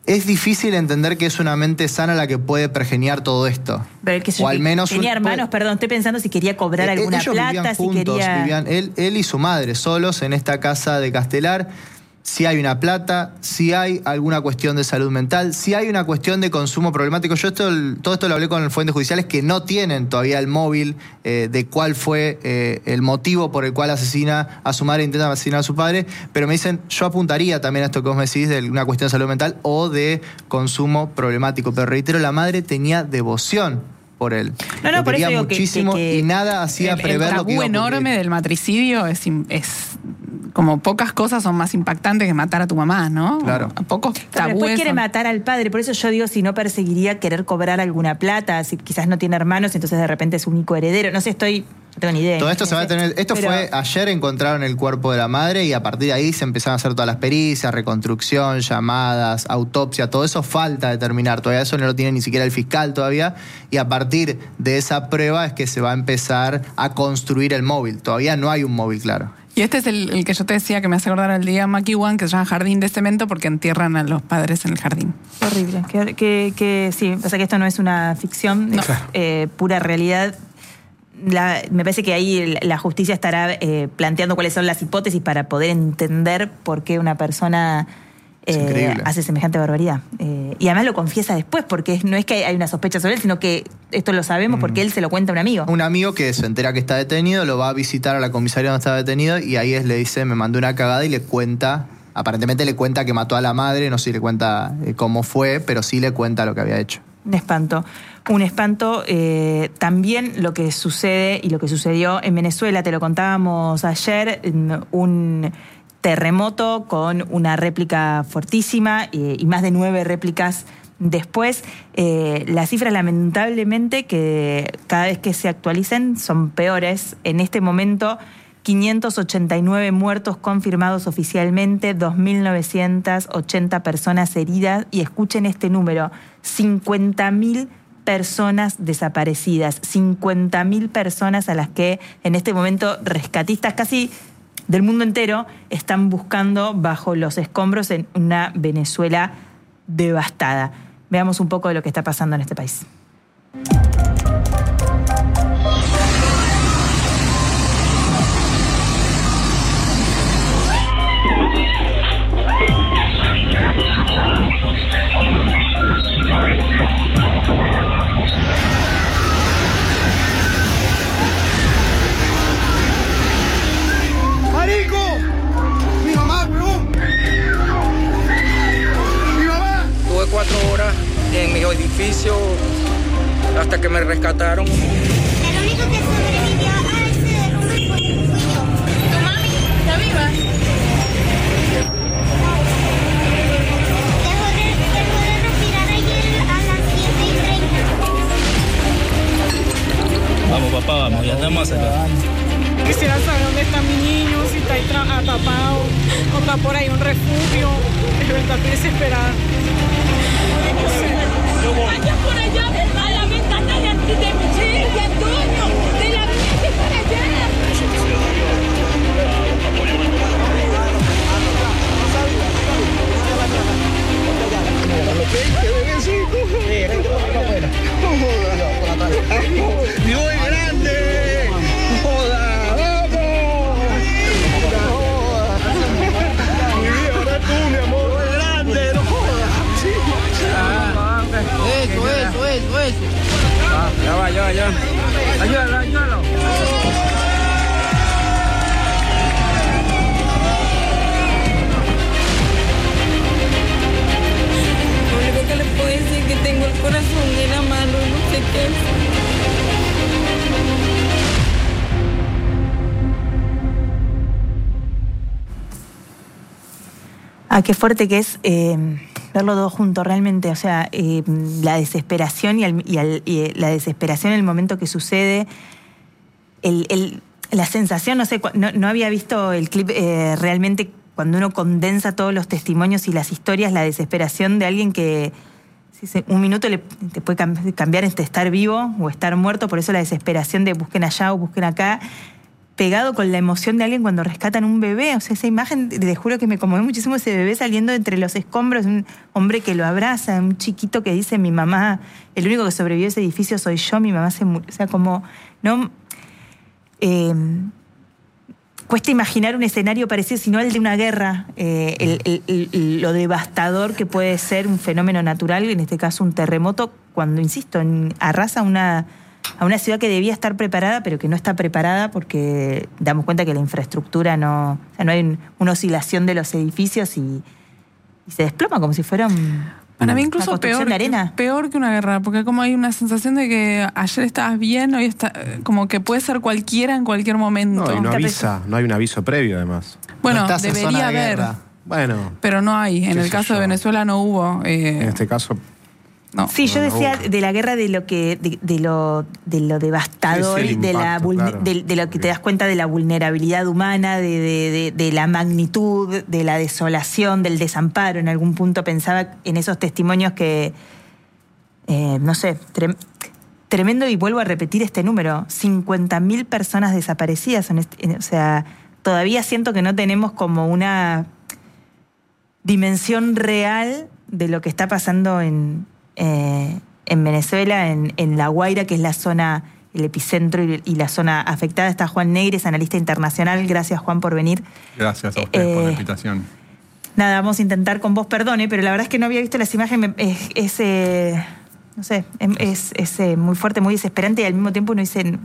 es difícil entender que es una mente sana la que puede pergeniar todo esto. Pero el que o al menos tenía un, hermanos, perdón, estoy pensando si quería cobrar eh, alguna ellos plata, vivían si juntos, quería... vivían él, él y su madre solos en esta casa de Castelar. Si hay una plata, si hay alguna cuestión de salud mental, si hay una cuestión de consumo problemático. Yo esto, todo esto lo hablé con fuentes judiciales que no tienen todavía el móvil eh, de cuál fue eh, el motivo por el cual asesina a su madre e intenta asesinar a su padre, pero me dicen, yo apuntaría también a esto que vos me decís de una cuestión de salud mental o de consumo problemático. Pero reitero, la madre tenía devoción por él. No, no, lo por eso quería digo que- muchísimo que- que y nada hacía El, prever el lo que tabú iba a ocurrir. enorme del matricidio es, im- es como pocas cosas son más impactantes que matar a tu mamá, ¿no? Claro. Pocos Pero tabúes. después quiere son- matar al padre, por eso yo digo si no perseguiría querer cobrar alguna plata, si quizás no tiene hermanos, entonces de repente es único heredero. No sé, estoy, no tengo ni idea. Todo esto se va a tener. Esto Pero- fue ayer, encontraron el cuerpo de la madre y a partir de ahí se empezaron a hacer todas las pericias, reconstrucción, llamadas, autopsia, todo eso falta determinar. Todavía eso no lo tiene ni siquiera el fiscal todavía. Y a partir de esa prueba es que se va a empezar a construir el móvil. Todavía no hay un móvil claro. Y este es el, el que yo te decía que me hace acordar al día Makiwan, que se llama Jardín de Cemento, porque entierran a los padres en el jardín. Qué horrible. Que, que, que sí, o sea que esto no es una ficción, No. es eh, pura realidad. La- me parece que ahí la justicia estará eh, planteando cuáles son las hipótesis para poder entender por qué una persona Es eh, increíble. hace semejante barbaridad. Eh, y además lo confiesa después, porque es- no es que hay una sospecha sobre él, sino que esto lo sabemos porque él se lo cuenta a un amigo. Un amigo que se entera que está detenido, lo va a visitar a la comisaría donde está detenido y ahí es, le dice, me mandó una cagada y le cuenta, aparentemente le cuenta que mató a la madre, no sé si le cuenta eh, cómo fue, pero sí le cuenta lo que había hecho. Un espanto. Un espanto. eh, también lo que sucede y lo que sucedió en Venezuela, te lo contábamos ayer, un terremoto con una réplica fortísima eh, y más de nueve réplicas después. Eh, las cifras lamentablemente que cada vez que se actualicen son peores. En este momento quinientos ochenta y nueve muertos confirmados oficialmente, dos mil novecientas ochenta personas heridas y escuchen este número, cincuenta mil personas desaparecidas, cincuenta mil personas a las que en este momento rescatistas casi del mundo entero están buscando bajo los escombros en una Venezuela devastada. Veamos un poco de lo que está pasando en este país. ¡Marico! ¡Mi mamá, weón! ¡Mi mamá! Tuve cuatro horas en mi edificio hasta que me rescataron. El único que sobrevivió a ese derrumbe fue fui yo. ¿Tu mami está viva? Dejó de, dejó de respirar ayer a las siete y treinta. Vamos, papá, vamos, ya estamos acá. Quisiera saber dónde está mi niño, si está ahí tra- atrapado, o está por ahí un refugio. De verdad estoy desesperada. Vaya por allá, a la ventana de, de Michelle, de Antonio, de la niña que está allá. ¡Qué bebecito! ¡Dios es grande! ¡Joda! ¡Vamos! Mi vida, ahora tú, mi amor. ¡Dios es grande! ¡No jodas! Eso, eso, eso, eso. Ya va, ya va, ya. Ayúdalo, ayúdalo. Lo único que le puedo decir es que tengo el corazón en la mano, no sé qué. Ah, qué fuerte que es eh, verlo todo junto realmente, o sea, eh, la desesperación y, al- y al- y la desesperación en el momento que sucede, el, el- la sensación, no sé, cu- no, no había visto el clip eh, realmente cuando uno condensa todos los testimonios y las historias, la desesperación de alguien que si se- un minuto le, te puede cam- cambiar entre estar vivo o estar muerto, por eso la desesperación de busquen allá o busquen acá. pegado con la emoción de alguien cuando rescatan un bebé. O sea, esa imagen, te juro que me conmovió muchísimo, ese bebé saliendo entre los escombros, un hombre que lo abraza, un chiquito que dice, mi mamá, el único que sobrevivió a ese edificio soy yo, mi mamá se murió. O sea, como, ¿no? Eh, cuesta imaginar un escenario parecido, sino el de una guerra, eh, el, el, el, lo devastador que puede ser un fenómeno natural, en este caso un terremoto, cuando, insisto, en, arrasa una... a una ciudad que debía estar preparada, pero que no está preparada porque damos cuenta que la infraestructura no... O sea, no hay un, una oscilación de los edificios y, y se desploma como si fuera un, Para mí incluso una construcción peor, de arena. peor que una guerra, porque como hay una sensación de que ayer estabas bien, hoy está... Como que puede ser cualquiera en cualquier momento. No, y no avisa, no hay un aviso previo además. Bueno, No estás en zona debería de haber. guerra. Bueno. Pero no hay. En qué el sé caso yo. de Venezuela no hubo. Eh, En este caso... no. Sí, yo No, no decía hubo. de la guerra de lo que de, de lo de lo devastador, Sí, sí, el de, la impacto, vulne- claro. de, de lo que te das cuenta de la vulnerabilidad humana, de, de, de, de la magnitud, de la desolación, del desamparo. En algún punto pensaba en esos testimonios que, eh, no sé, trem- tremendo, y vuelvo a repetir este número, cincuenta mil personas desaparecidas. En este- en- o sea, todavía siento que no tenemos como una dimensión real de lo que está pasando en, eh, en Venezuela, en, en La Guaira, que es la zona, el epicentro y, y la zona afectada. Está Juan Negres, analista internacional. Gracias, Juan, por venir. Gracias a ustedes por la Eh, invitación. Nada, vamos a intentar con vos, perdone, pero la verdad es que no había visto las imágenes. Es, es, eh, no sé, es, es, es, eh, muy fuerte, muy desesperante, y al mismo tiempo uno dice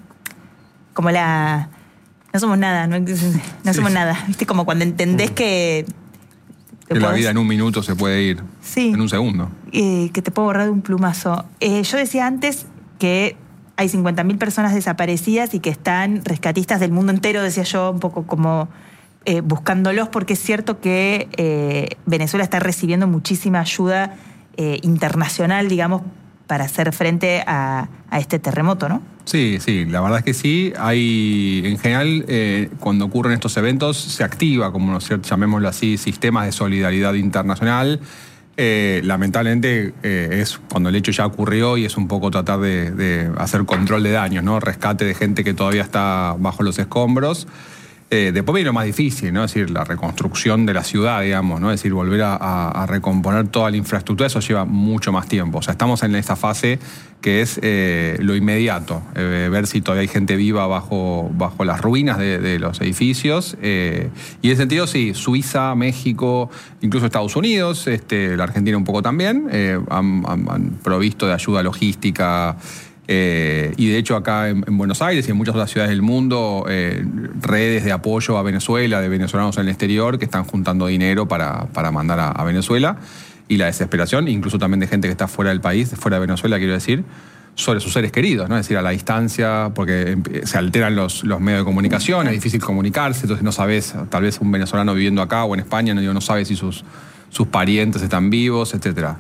como la... No somos nada, no, no Sí. somos nada. ¿Viste? Como cuando entendés que... te Que la podés- vida en un minuto se puede ir. Sí. En un segundo. eh, que te puedo borrar de un plumazo. Eh, yo decía antes que hay cincuenta mil personas desaparecidas y que están rescatistas del mundo entero, decía yo, un poco como eh, buscándolos, porque es cierto que eh, Venezuela está recibiendo muchísima ayuda eh, internacional, digamos, para hacer frente a, a este terremoto, ¿no? Sí, sí, la verdad es que sí. Hay, en general, eh, cuando ocurren estos eventos, se activa, como ¿no es cierto? Llamémoslo así, sistemas de solidaridad internacional. Eh, lamentablemente eh, es cuando el hecho ya ocurrió y es un poco tratar de, de hacer control de daños, ¿no? Rescate de gente que todavía está bajo los escombros. Eh, después viene lo más difícil, ¿no? Es decir, la reconstrucción de la ciudad, digamos, ¿no? Es decir, volver a, a, a recomponer toda la infraestructura, eso lleva mucho más tiempo. O sea, estamos en esa fase que es eh, lo inmediato, eh, ver si todavía hay gente viva bajo, bajo las ruinas de, de los edificios. Eh, y en ese sentido, sí, Suiza, México, incluso Estados Unidos, este, la Argentina un poco también, eh, han, han, han provisto de ayuda logística. Eh, y de hecho acá en, en Buenos Aires y en muchas otras ciudades del mundo, eh, redes de apoyo a Venezuela, de venezolanos en el exterior, que están juntando dinero para, para mandar a, a Venezuela. Y la desesperación, incluso también de gente que está fuera del país, fuera de Venezuela, quiero decir, sobre sus seres queridos, ¿no? Es decir, a la distancia, porque se alteran los, los medios de comunicación, es difícil comunicarse, entonces no sabes, tal vez un venezolano viviendo acá o en España, no, no sabe si sus, sus parientes están vivos, etcétera.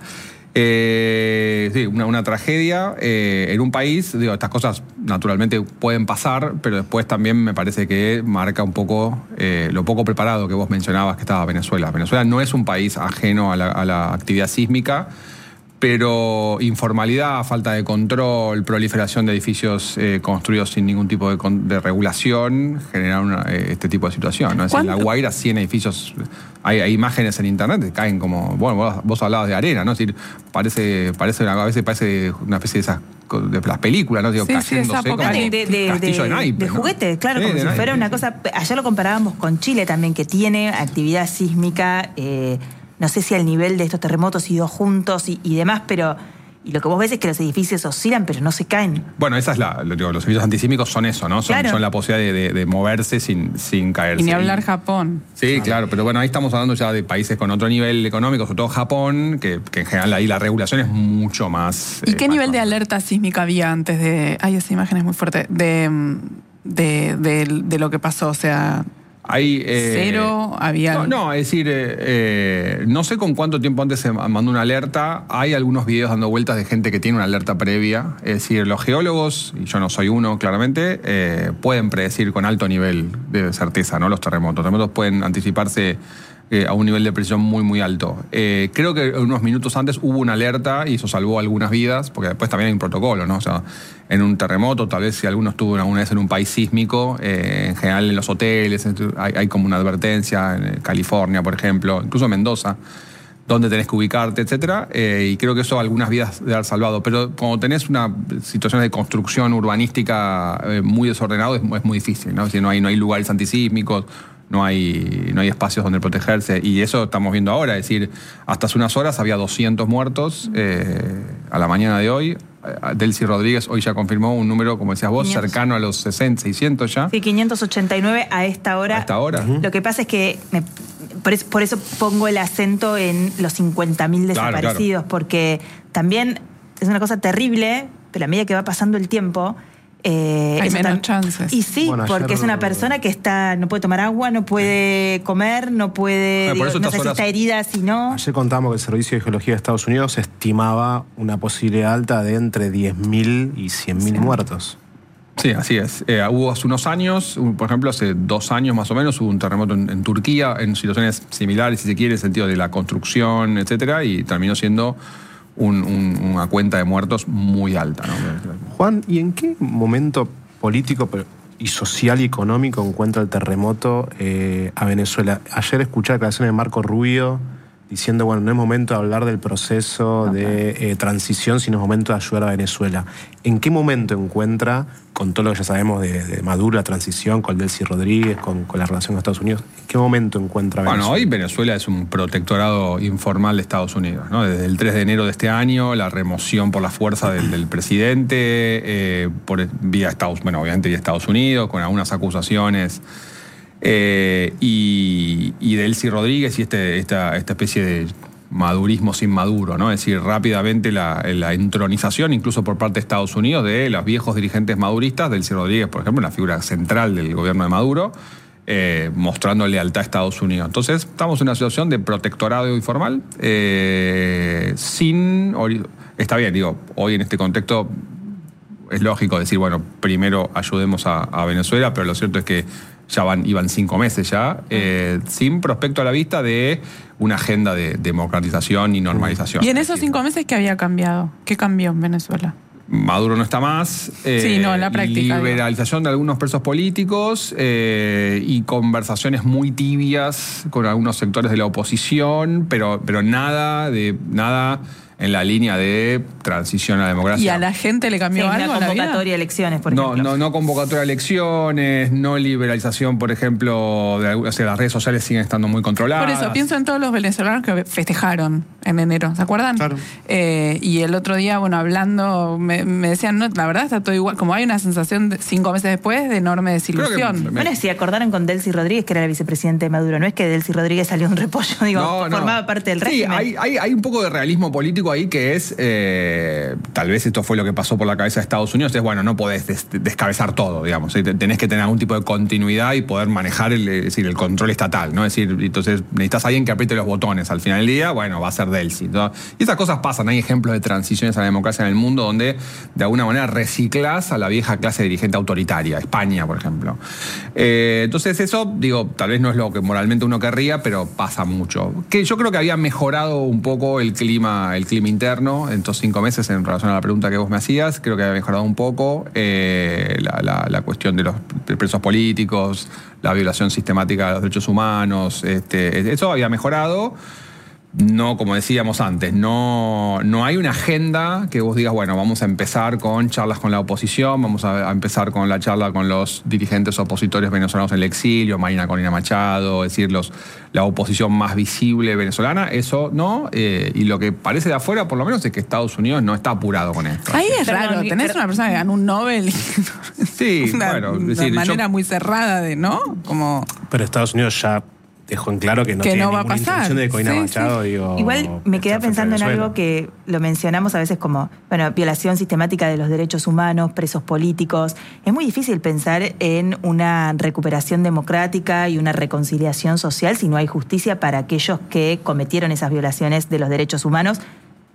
Eh, sí, una, una tragedia eh, en un país, digo, estas cosas naturalmente pueden pasar, pero después también me parece que marca un poco eh, lo poco preparado que vos mencionabas que estaba Venezuela. Venezuela no es un país ajeno a la, a la actividad sísmica, pero informalidad, falta de control, proliferación de edificios eh, construidos sin ningún tipo de, con, de regulación generaron una, eh, este tipo de situación, ¿no? Es decir, en La Guaira, cien edificios, hay, hay imágenes en internet que caen como, bueno, vos, vos hablabas de arena, ¿no? Es decir, parece, parece una, a veces parece una especie de esas de las películas, ¿no? Digo, Sí, sí, esa cayéndose como de, de, de, castillo de, de, naipes, de ¿no? juguete, claro, Sí, como de si naipes, fuera una sí. cosa. Ayer lo comparábamos con Chile también, que tiene actividad sísmica, eh, no sé si al nivel de estos terremotos y dos juntos y, y demás, pero y lo que vos ves es que los edificios oscilan, pero no se caen. Bueno, esa es la, lo digo, los servicios antisísmicos son eso, ¿no? Son, Claro. son la posibilidad de, de, de moverse sin, sin caerse. Y ni hablar Japón. Sí, claro, pero bueno, ahí estamos hablando ya de países con otro nivel económico, sobre todo Japón, que, que en general ahí la regulación es mucho más... ¿Y eh, qué más nivel de alerta sísmica había antes de... Ay, esa imagen es muy fuerte. De, de, de, de lo que pasó, o sea... Hay, eh, Cero, había... No, no, es decir, eh, eh, no sé con cuánto tiempo antes se mandó una alerta. Hay algunos videos dando vueltas de gente que tiene una alerta previa. Es decir, los geólogos, y yo no soy uno claramente, eh, pueden predecir con alto nivel de certeza, ¿no? Los terremotos. Los terremotos pueden anticiparse eh, a un nivel de presión muy, muy alto. Eh, creo que unos minutos antes hubo una alerta y eso salvó algunas vidas, porque después también hay un protocolo, ¿no? O sea, en un terremoto, tal vez si alguno estuvo alguna vez en un país sísmico, eh, en general en los hoteles, hay, hay como una advertencia, en California, por ejemplo, incluso en Mendoza, dónde tenés que ubicarte, etcétera, eh, y creo que eso algunas vidas debe haber salvado. Pero cuando tenés una situación de construcción urbanística eh, muy desordenado, es, es muy difícil, ¿no? Es decir, no hay, no hay lugares antisísmicos, no hay, no hay espacios donde protegerse, y eso estamos viendo ahora. Es decir, hasta hace unas horas había doscientos muertos, eh, a la mañana de hoy. Delcy Rodríguez hoy ya confirmó un número, como decías vos, quinientos cercano a los sesenta, seiscientos ya. Sí, quinientos ochenta y nueve a esta hora. A esta hora. Uh-huh. Lo que pasa es que me, por, eso, por eso pongo el acento en los cincuenta mil desaparecidos, claro, claro. Porque también es una cosa terrible, pero a medida que va pasando el tiempo... Eh, hay menos tan... chances. Y sí, bueno, porque es una persona que está no puede tomar agua, no puede comer, no puede, digo, no sé si está herida, si no. Ayer contamos que el Servicio de Geología de Estados Unidos estimaba una posibilidad alta de entre diez mil y cien mil sí. muertos. Sí, así es. Eh, hubo hace unos años, por ejemplo, hace dos años más o menos, hubo un terremoto en, en Turquía, en situaciones similares, si se quiere, en el sentido de la construcción, etcétera, y terminó siendo Un, un, una cuenta de muertos muy alta, ¿no? Juan, ¿y en qué momento político y social y económico encuentra el terremoto eh, a Venezuela? Ayer escuché declaraciones de Marco Rubio diciendo, bueno, no es momento de hablar del proceso okay. de eh, transición, sino es momento de ayudar a Venezuela. ¿En qué momento encuentra, con todo lo que ya sabemos de, de Maduro, la transición, con Delcy Rodríguez, con, con la relación con Estados Unidos, en qué momento encuentra Venezuela? Bueno, hoy Venezuela es un protectorado informal de Estados Unidos, ¿no? Desde el tres de enero de este año, la remoción por la fuerza del, del presidente, eh, por vía Estados, bueno, obviamente vía Estados Unidos, con algunas acusaciones. Eh, y, y Delcy Rodríguez y este, esta, esta especie de madurismo sin Maduro, ¿no? Es decir, rápidamente la, la entronización, incluso por parte de Estados Unidos, de los viejos dirigentes maduristas. Delcy Rodríguez, por ejemplo, una figura central del gobierno de Maduro, eh, mostrando lealtad a Estados Unidos. Entonces, estamos en una situación de protectorado informal, eh, sin... Está bien, digo, hoy en este contexto es lógico decir, bueno, primero ayudemos a, a Venezuela, pero lo cierto es que ya van, iban cinco meses ya, eh, sin prospecto a la vista de una agenda de democratización y normalización. ¿Y en esos cinco meses qué había cambiado? ¿Qué cambió en Venezuela? Maduro no está más. Eh, sí, no, en la práctica. Liberalización de algunos presos políticos eh, y conversaciones muy tibias con algunos sectores de la oposición, pero, pero nada de nada en la línea de transición a la democracia. ¿Y a la gente le cambió sí, algo? Una convocatoria a elecciones, por no, ejemplo. No, no convocatoria a elecciones, no liberalización, por ejemplo, de, o sea, las redes sociales siguen estando muy controladas. Por eso, pienso en todos los venezolanos que festejaron en enero, ¿se acuerdan? Claro. Eh, y el otro día, bueno, hablando, me, me decían, no, la verdad está todo igual, como hay una sensación de, cinco meses después de enorme desilusión. Me... Bueno, si acordaron con Delcy Rodríguez, que era la vicepresidente de Maduro, no es que Delcy Rodríguez salió un repollo, digo, no, formaba no. parte del régimen. Sí, hay, hay, hay un poco de realismo político ahí que es, eh, tal vez esto fue lo que pasó por la cabeza de Estados Unidos, es bueno, no podés des, descabezar todo, digamos, tenés que tener algún tipo de continuidad y poder manejar el, es decir, el control estatal, ¿no? Es decir, entonces necesitas a alguien que apriete los botones al final del día, bueno, va a ser Delcy, ¿no? Y esas cosas pasan, hay ejemplos de transiciones a la democracia en el mundo donde de alguna manera reciclás a la vieja clase dirigente autoritaria, España, por ejemplo. Eh, entonces eso, digo, tal vez no es lo que moralmente uno querría, pero pasa mucho. Que yo creo que había mejorado un poco el clima, el clima interno en estos cinco meses en relación a la pregunta que vos me hacías, creo que había mejorado un poco eh, la, la, la cuestión de los presos políticos, la violación sistemática de los derechos humanos, este, eso había mejorado. No, como decíamos antes, no, no hay una agenda que vos digas, bueno, vamos a empezar con charlas con la oposición, vamos a, a empezar con la charla con los dirigentes opositores venezolanos en el exilio, Marina Corina Machado, es decir, los, la oposición más visible venezolana, eso no, eh, y lo que parece de afuera, por lo menos, es que Estados Unidos no está apurado con esto. Ahí es raro, Perdón, tenés pero... una persona que ganó un Nobel. Sí, una, bueno. De decir, manera yo... muy cerrada, de ¿no? Como... Pero Estados Unidos ya dejó en claro que no que tiene no va ninguna a pasar. intención de Corina sí, Machado. Sí. Digo, igual me quedé pensando en algo que lo mencionamos a veces como, bueno, violación sistemática de los derechos humanos, presos políticos. Es muy difícil pensar en una recuperación democrática y una reconciliación social si no hay justicia para aquellos que cometieron esas violaciones de los derechos humanos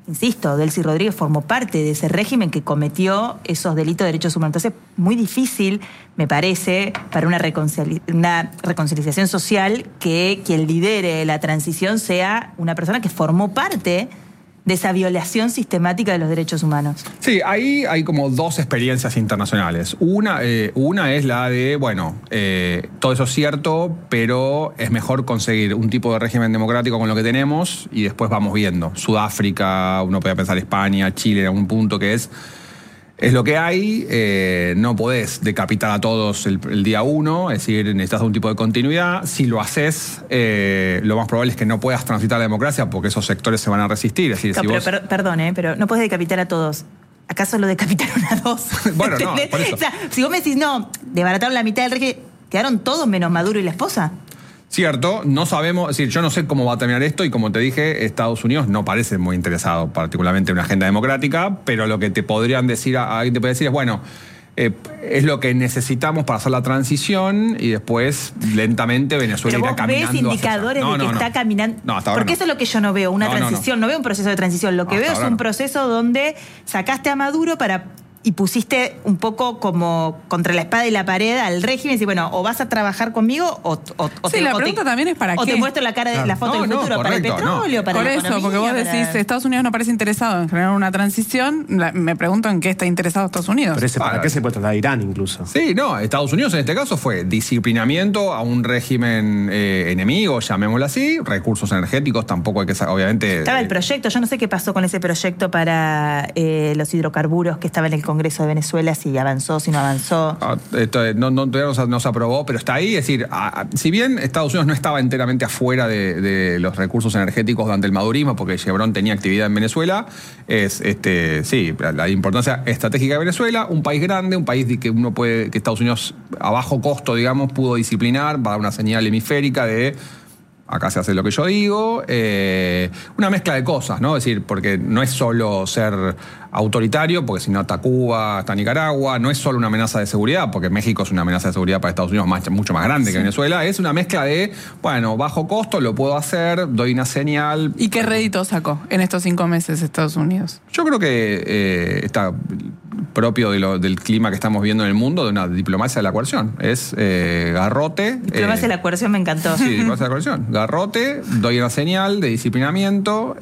insisto, Delcy Rodríguez formó parte de ese régimen que cometió esos delitos de derechos humanos. Entonces, muy difícil, me parece, para una, reconcili- una reconciliación social que quien lidere la transición sea una persona que formó parte de esa violación sistemática de los derechos humanos. Sí, ahí hay como dos experiencias internacionales. Una, eh, una es la de, bueno, eh, todo eso es cierto, pero es mejor conseguir un tipo de régimen democrático con lo que tenemos y después vamos viendo. Sudáfrica, uno puede pensar España, Chile en algún punto que es... Es lo que hay, eh, no podés decapitar a todos el, el día uno, es decir, necesitas un tipo de continuidad. Si lo haces, eh, lo más probable es que no puedas transitar la democracia porque esos sectores se van a resistir. Es decir, No, si pero, vos... per- perdón, ¿eh? Pero no puedes decapitar a todos. ¿Acaso lo decapitaron a dos? Bueno, no, por eso. O sea, si vos me decís, no, desbarataron la mitad del régimen, quedaron todos menos Maduro y la esposa. Cierto, no sabemos, es decir, yo no sé cómo va a terminar esto y como te dije, Estados Unidos no parece muy interesado particularmente en una agenda democrática, pero lo que te podrían decir, a alguien te puede decir es, bueno, eh, es lo que necesitamos para hacer la transición y después lentamente Venezuela Pero irá vos caminando. ves indicadores hacia... no, de que no, está no. caminando. No, hasta ahora Porque no. eso es lo que yo no veo, una No, no, transición, no. no. veo un proceso de transición. Lo que Hasta veo es ahora un no. proceso donde sacaste a Maduro para y pusiste un poco como contra la espada y la pared al régimen y decís, bueno, o vas a trabajar conmigo o, o, o Sí, te, la o pregunta te, también es para o qué. te muestro la cara de la foto No, del no, futuro para el correcto, petróleo, no. para Por la eso, economía, porque vos para- decís, Estados Unidos no parece interesado en generar una transición, la- me pregunto en qué está interesado Estados Unidos. Pero ese, ¿para Ah, qué se puede trasladar a Irán incluso? Sí, no, Estados Unidos en este caso fue disciplinamiento a un régimen eh, enemigo, llamémoslo así, recursos energéticos, tampoco hay que, sa- obviamente... Estaba el eh, proyecto, yo no sé qué pasó con ese proyecto para eh, los hidrocarburos que estaba en el Congreso de Venezuela, si avanzó, si no avanzó. Ah, esto, no, no, todavía no se, no se aprobó, pero está ahí. Es decir, a- a- si bien Estados Unidos no estaba enteramente afuera de, de los recursos energéticos durante el madurismo, porque Chevron tenía actividad en Venezuela, es este sí la, la importancia estratégica de Venezuela, un país grande, un país de que uno puede, que Estados Unidos a bajo costo, digamos, pudo disciplinar, va a dar una señal hemisférica de acá se hace lo que yo digo, eh, una mezcla de cosas, ¿no? Es decir, porque no es solo ser autoritario, porque si no está Cuba, está Nicaragua, no es solo una amenaza de seguridad, porque México es una amenaza de seguridad para Estados Unidos más, mucho más grande que Venezuela, es una mezcla de, bueno, bajo costo, lo puedo hacer, doy una señal. ¿Y qué rédito sacó en estos cinco meses Estados Unidos? Yo creo que eh, está propio de lo, del clima que estamos viendo en el mundo, de una diplomacia de la coerción. Es eh, garrote. Diplomacia de eh, la coerción me encantó. Sí, diplomacia de la coerción. Garrote, doy una señal de disciplinamiento,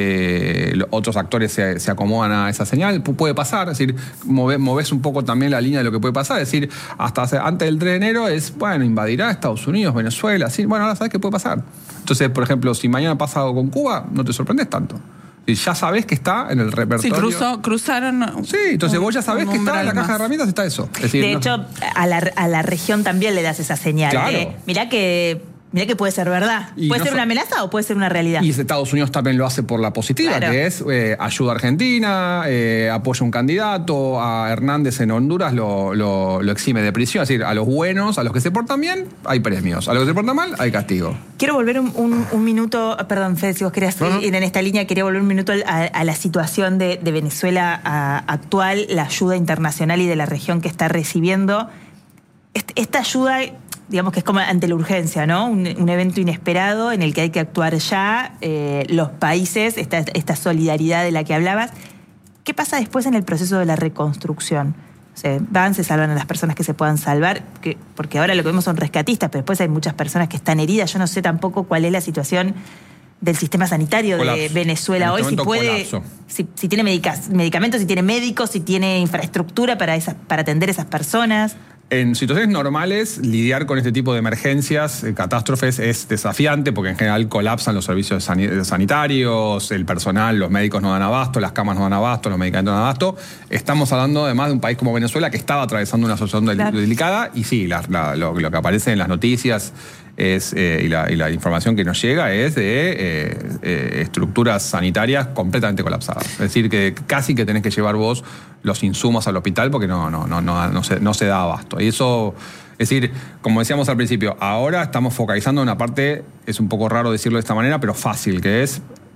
este, lo- otros actores se, se acomodan a esa señal, Pu- puede pasar, es decir, move- movés un poco también la línea de lo que puede pasar, es decir, hasta hace- antes del tres de enero es, bueno, invadirá Estados Unidos, Venezuela, así, bueno, ahora sabes qué puede pasar. Entonces, por ejemplo, si mañana pasa algo con Cuba, no te sorprendes tanto. Y ya sabés que está en el Sí, repertorio. cruzó, cruzaron. Sí, entonces un- vos ya sabés un que está en la umbral caja de más. herramientas, está eso. Es decir, De no- hecho, a la, a la región también le das esa señal. Claro. De, mirá que, mirá que puede ser verdad. Y Puede no ser so- una amenaza o puede ser una realidad. Y Estados Unidos también lo hace por la positiva, Claro. que es eh, ayuda a Argentina, eh, apoya a un candidato, a Hernández en Honduras lo, lo, lo exime de prisión. Es decir, a los buenos, a los que se portan bien, hay premios. A los que se portan mal, hay castigo. Quiero volver un, un- un minuto, perdón, Fede, si vos querías No, no. ir en esta línea, quería volver un minuto a, a la situación de, de Venezuela a- actual, la ayuda internacional y de la región que está recibiendo. Est- Esta ayuda, digamos que es como ante la urgencia, ¿no? Un, un evento inesperado en el que hay que actuar ya, eh, los países, esta, esta solidaridad de la que hablabas. ¿Qué pasa después en el proceso de la reconstrucción? Se van, se salvan a las personas que se puedan salvar, que, porque ahora lo que vemos son rescatistas, pero después hay muchas personas que están heridas. Yo no sé tampoco cuál es la situación del sistema sanitario Colapso. de Venezuela En hoy, este si momento, puede, colapso. si, si tiene medicas- medicamentos, si tiene médicos, si tiene infraestructura para, esas, para atender a esas personas. En situaciones normales, lidiar con este tipo de emergencias, eh, catástrofes, es desafiante porque en general colapsan los servicios sani- sanitarios, el personal, los médicos no dan abasto, las camas no dan abasto, los medicamentos no dan abasto. Estamos hablando además de un país como Venezuela que estaba atravesando una situación del- Claro. delicada y sí, la- la- lo, lo que aparece en las noticias es, eh, y, la, y la información que nos llega es de eh, eh, estructuras sanitarias completamente colapsadas. Es decir, que casi que tenés que llevar vos los insumos al hospital porque no, no, no, no, no, se, no se da abasto. Y eso, es decir, como decíamos al principio, ahora estamos focalizando en una parte, es un poco raro decirlo de esta manera, pero fácil, que es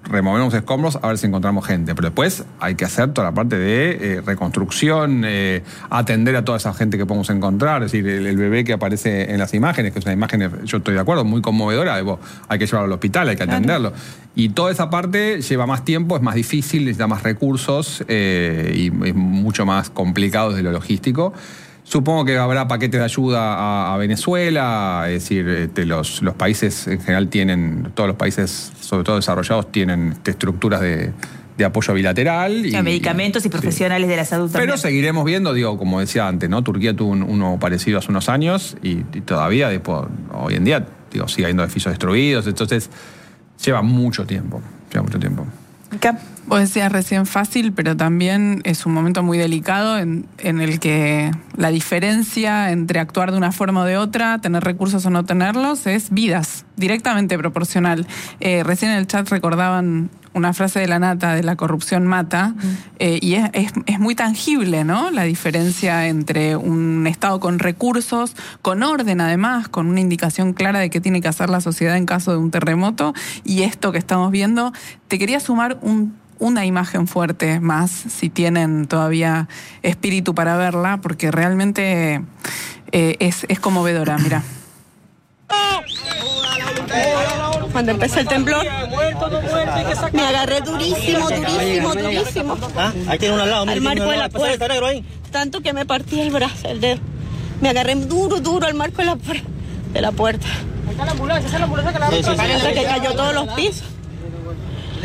removemos escombros a ver si encontramos gente. Pero después hay que hacer toda la parte de eh, reconstrucción, eh, atender a toda esa gente que podemos encontrar. Es decir, el, el bebé que aparece en las imágenes, que es una imagen, yo estoy de acuerdo, muy conmovedora, de, hay que llevarlo al hospital, hay que atenderlo. Claro. Y toda esa parte lleva más tiempo, es más difícil, necesita más recursos eh, y es mucho más complicado desde lo logístico. Supongo que habrá paquetes de ayuda a, a Venezuela, es decir, este, los, los países en general tienen, todos los países, sobre todo desarrollados, tienen este, estructuras de, de apoyo bilateral. Y, medicamentos y, y profesionales sí. de la salud también. Pero seguiremos viendo, digo, como decía antes, ¿no? Turquía tuvo un, uno parecido hace unos años y, y todavía, después, hoy en día, digo, sigue habiendo edificios destruidos, entonces lleva mucho tiempo, lleva mucho tiempo. ¿Qué? Vos decías recién fácil, pero también es un momento muy delicado en, en el que la diferencia entre actuar de una forma o de otra, tener recursos o no tenerlos, es vidas, directamente proporcional. Eh, recién en el chat recordaban una frase de la Nata, de la corrupción mata, uh-huh. eh, y es, es, es muy tangible, ¿no? La diferencia entre un Estado con recursos, con orden además, con una indicación clara de qué tiene que hacer la sociedad en caso de un terremoto, y esto que estamos viendo. Te quería sumar un una imagen fuerte más, si tienen todavía espíritu para verla, porque realmente eh, es, es conmovedora, mira. Cuando empezó el temblor, me agarré durísimo, durísimo, durísimo. ¿Ah? Ahí tiene uno al lado, al marco de la puerta. Tanto que me partí el brazo, el dedo. Me agarré duro, duro al marco de la, de la puerta. Ahí está la ambulancia, esa es la ambulancia que la sí, sí, sí, hasta que cayó todos los pisos. Y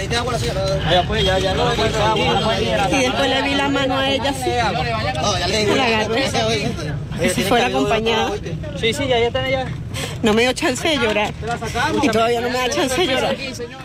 después le vi la mano a ella así. La agarré. Y si fuera acompañada. Sí, sí, ya está ella. No me dio chance de llorar. Y todavía no me da chance de llorar.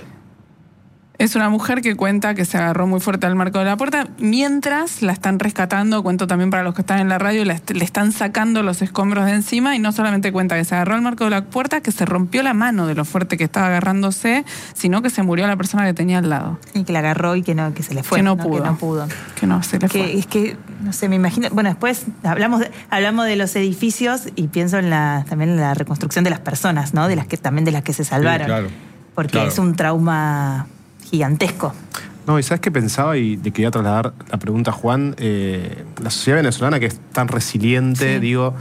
Es una mujer que cuenta que se agarró muy fuerte al marco de la puerta mientras la están rescatando. Cuento también para los que están en la radio, le están sacando los escombros de encima, y no solamente cuenta que se agarró al marco de la puerta, que se rompió la mano de lo fuerte que estaba agarrándose, sino que se murió la persona que tenía al lado. Y que la agarró y que no, que se le fue. Que no, ¿no? pudo. Que no pudo. Que no se le que, fue. Es que, no sé, me imagino... Bueno, después hablamos de, hablamos de los edificios y pienso en la, también en la reconstrucción de las personas, ¿no? De las que, también de las que se salvaron. Sí, claro. Porque claro. es un trauma gigantesco. No, y ¿sabes qué pensaba? Y te quería trasladar la pregunta a Juan. Eh, la sociedad venezolana, que es tan resiliente, sí. digo,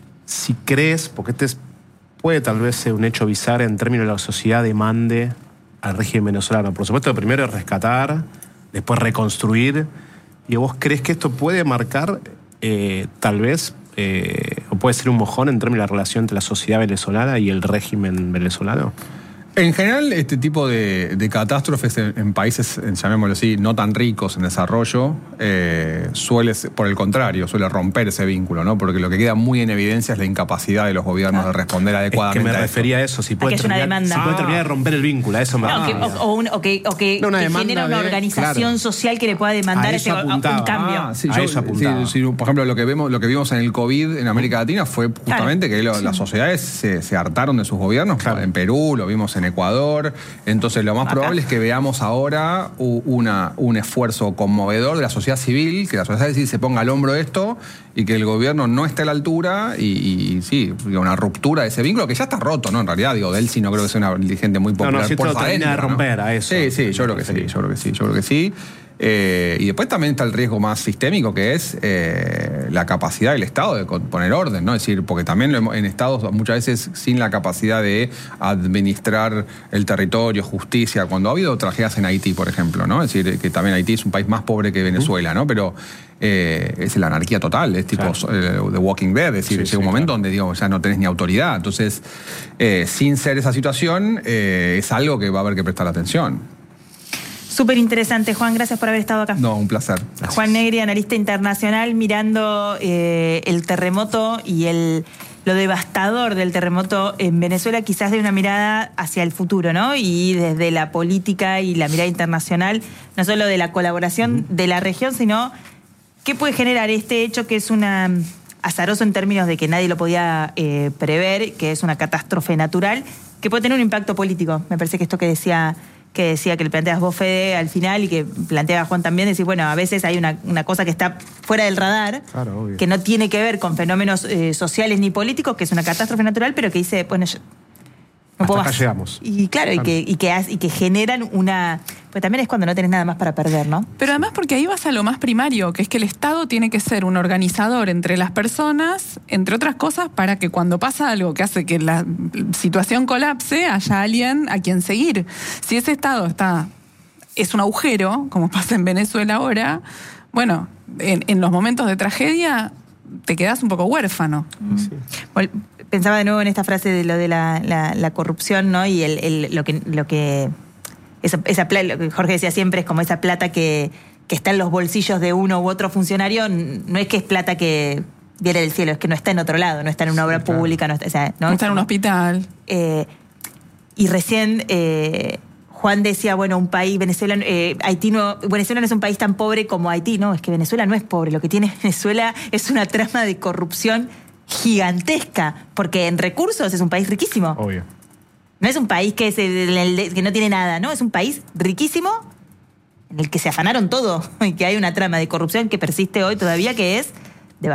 si crees, porque este es, puede tal vez ser un hecho bizarro en términos de la sociedad demande al régimen venezolano. Por supuesto, lo primero es rescatar, después reconstruir. ¿Y vos crees que esto puede marcar, eh, tal vez, eh, o puede ser un mojón en términos de la relación entre la sociedad venezolana y el régimen venezolano? En general, este tipo de, de catástrofes en, en países, llamémoslo así, no tan ricos en desarrollo, eh, suele, por el contrario, suele romper ese vínculo, ¿no? Porque lo que queda muy en evidencia es la incapacidad de los gobiernos ah. de responder adecuadamente. Es que me a refería a eso, si puede, terminar, si puede terminar de romper el vínculo, a eso me no, que, o, o, un, o que, o que, no, que genera una de, organización claro. social que le pueda demandar ese, un cambio. Ah, sí, a yo, eso apuntaba. Sí, sí, por ejemplo, lo que, vemos, lo que vimos en el COVID en América Latina fue justamente claro. que lo, sí. las sociedades se, se hartaron de sus gobiernos. Claro. En Perú, lo vimos en Ecuador. Entonces, lo más Acá. probable es que veamos ahora una, un esfuerzo conmovedor de la sociedad civil, que la sociedad civil se ponga al hombro de esto y que el gobierno no esté a la altura y, y sí, una ruptura de ese vínculo que ya está roto, ¿no? En realidad, digo, Delcy no creo que sea una dirigente muy popular. No, no, si por esto termina de romper ¿no? a eso. Sí, sí, yo creo que sí, yo creo que sí, yo creo que sí. Eh, y después también está el riesgo más sistémico, que es eh, la capacidad del Estado de poner orden, ¿no? Es decir, porque también en Estados muchas veces sin la capacidad de administrar el territorio, justicia, cuando ha habido tragedias en Haití, por ejemplo, ¿no? Es decir, que también Haití es un país más pobre que Venezuela, ¿no? Pero eh, es la anarquía total, es tipo claro. eh, The Walking Dead, es decir, sí, llega sí, un momento claro. donde digo, ya no tenés ni autoridad. Entonces, eh, sin ser esa situación, eh, es algo que va a haber que prestar atención. Súper interesante, Juan, gracias por haber estado acá. No, un placer. Gracias. Juan Negri, analista internacional, mirando eh, el terremoto y el, lo devastador del terremoto en Venezuela, quizás de una mirada hacia el futuro, ¿no? Y desde la política y la mirada internacional, no solo de la colaboración uh-huh. de la región, sino qué puede generar este hecho que es una azaroso en términos de que nadie lo podía eh, prever, que es una catástrofe natural, que puede tener un impacto político. Me parece que esto que decía... que decía que le planteas vos, Fede, al final, y que planteaba Juan también, decir, bueno, a veces hay una, una cosa que está fuera del radar, claro, obvio. que no tiene que ver con fenómenos eh, sociales ni políticos, que es una catástrofe natural, pero que dice, bueno, yo no Hasta puedo acá más. llegamos. Y claro, claro. Y, que, y, que, y que generan una Pues también es cuando no tenés nada más para perder, ¿no? Pero además porque ahí vas a lo más primario, que es que el Estado tiene que ser un organizador entre las personas, entre otras cosas, para que cuando pasa algo que hace que la situación colapse, haya alguien a quien seguir. Si ese Estado está es un agujero, como pasa en Venezuela ahora, bueno, en, en los momentos de tragedia te quedás un poco huérfano. Sí. Bueno, pensaba de nuevo en esta frase de lo de la, la, la corrupción, ¿no? Y el, el, lo que... Lo que esa, esa plata, lo que Jorge decía siempre, es como esa plata que, que está en los bolsillos de uno u otro funcionario, no es que es plata que viene del cielo, es que no está en otro lado, no está en una obra sí, claro. pública, no está, o sea, ¿no? no está en un hospital. Eh, y recién... Eh, Juan decía, bueno, un país, Venezuela, eh, Haití no, Venezuela no es un país tan pobre como Haití. No, es que Venezuela no es pobre. Lo que tiene Venezuela es una trama de corrupción gigantesca, porque en recursos es un país riquísimo. Obvio. No es un país que, se, que no tiene nada, ¿no? Es un país riquísimo en el que se afanaron todo y que hay una trama de corrupción que persiste hoy todavía, que es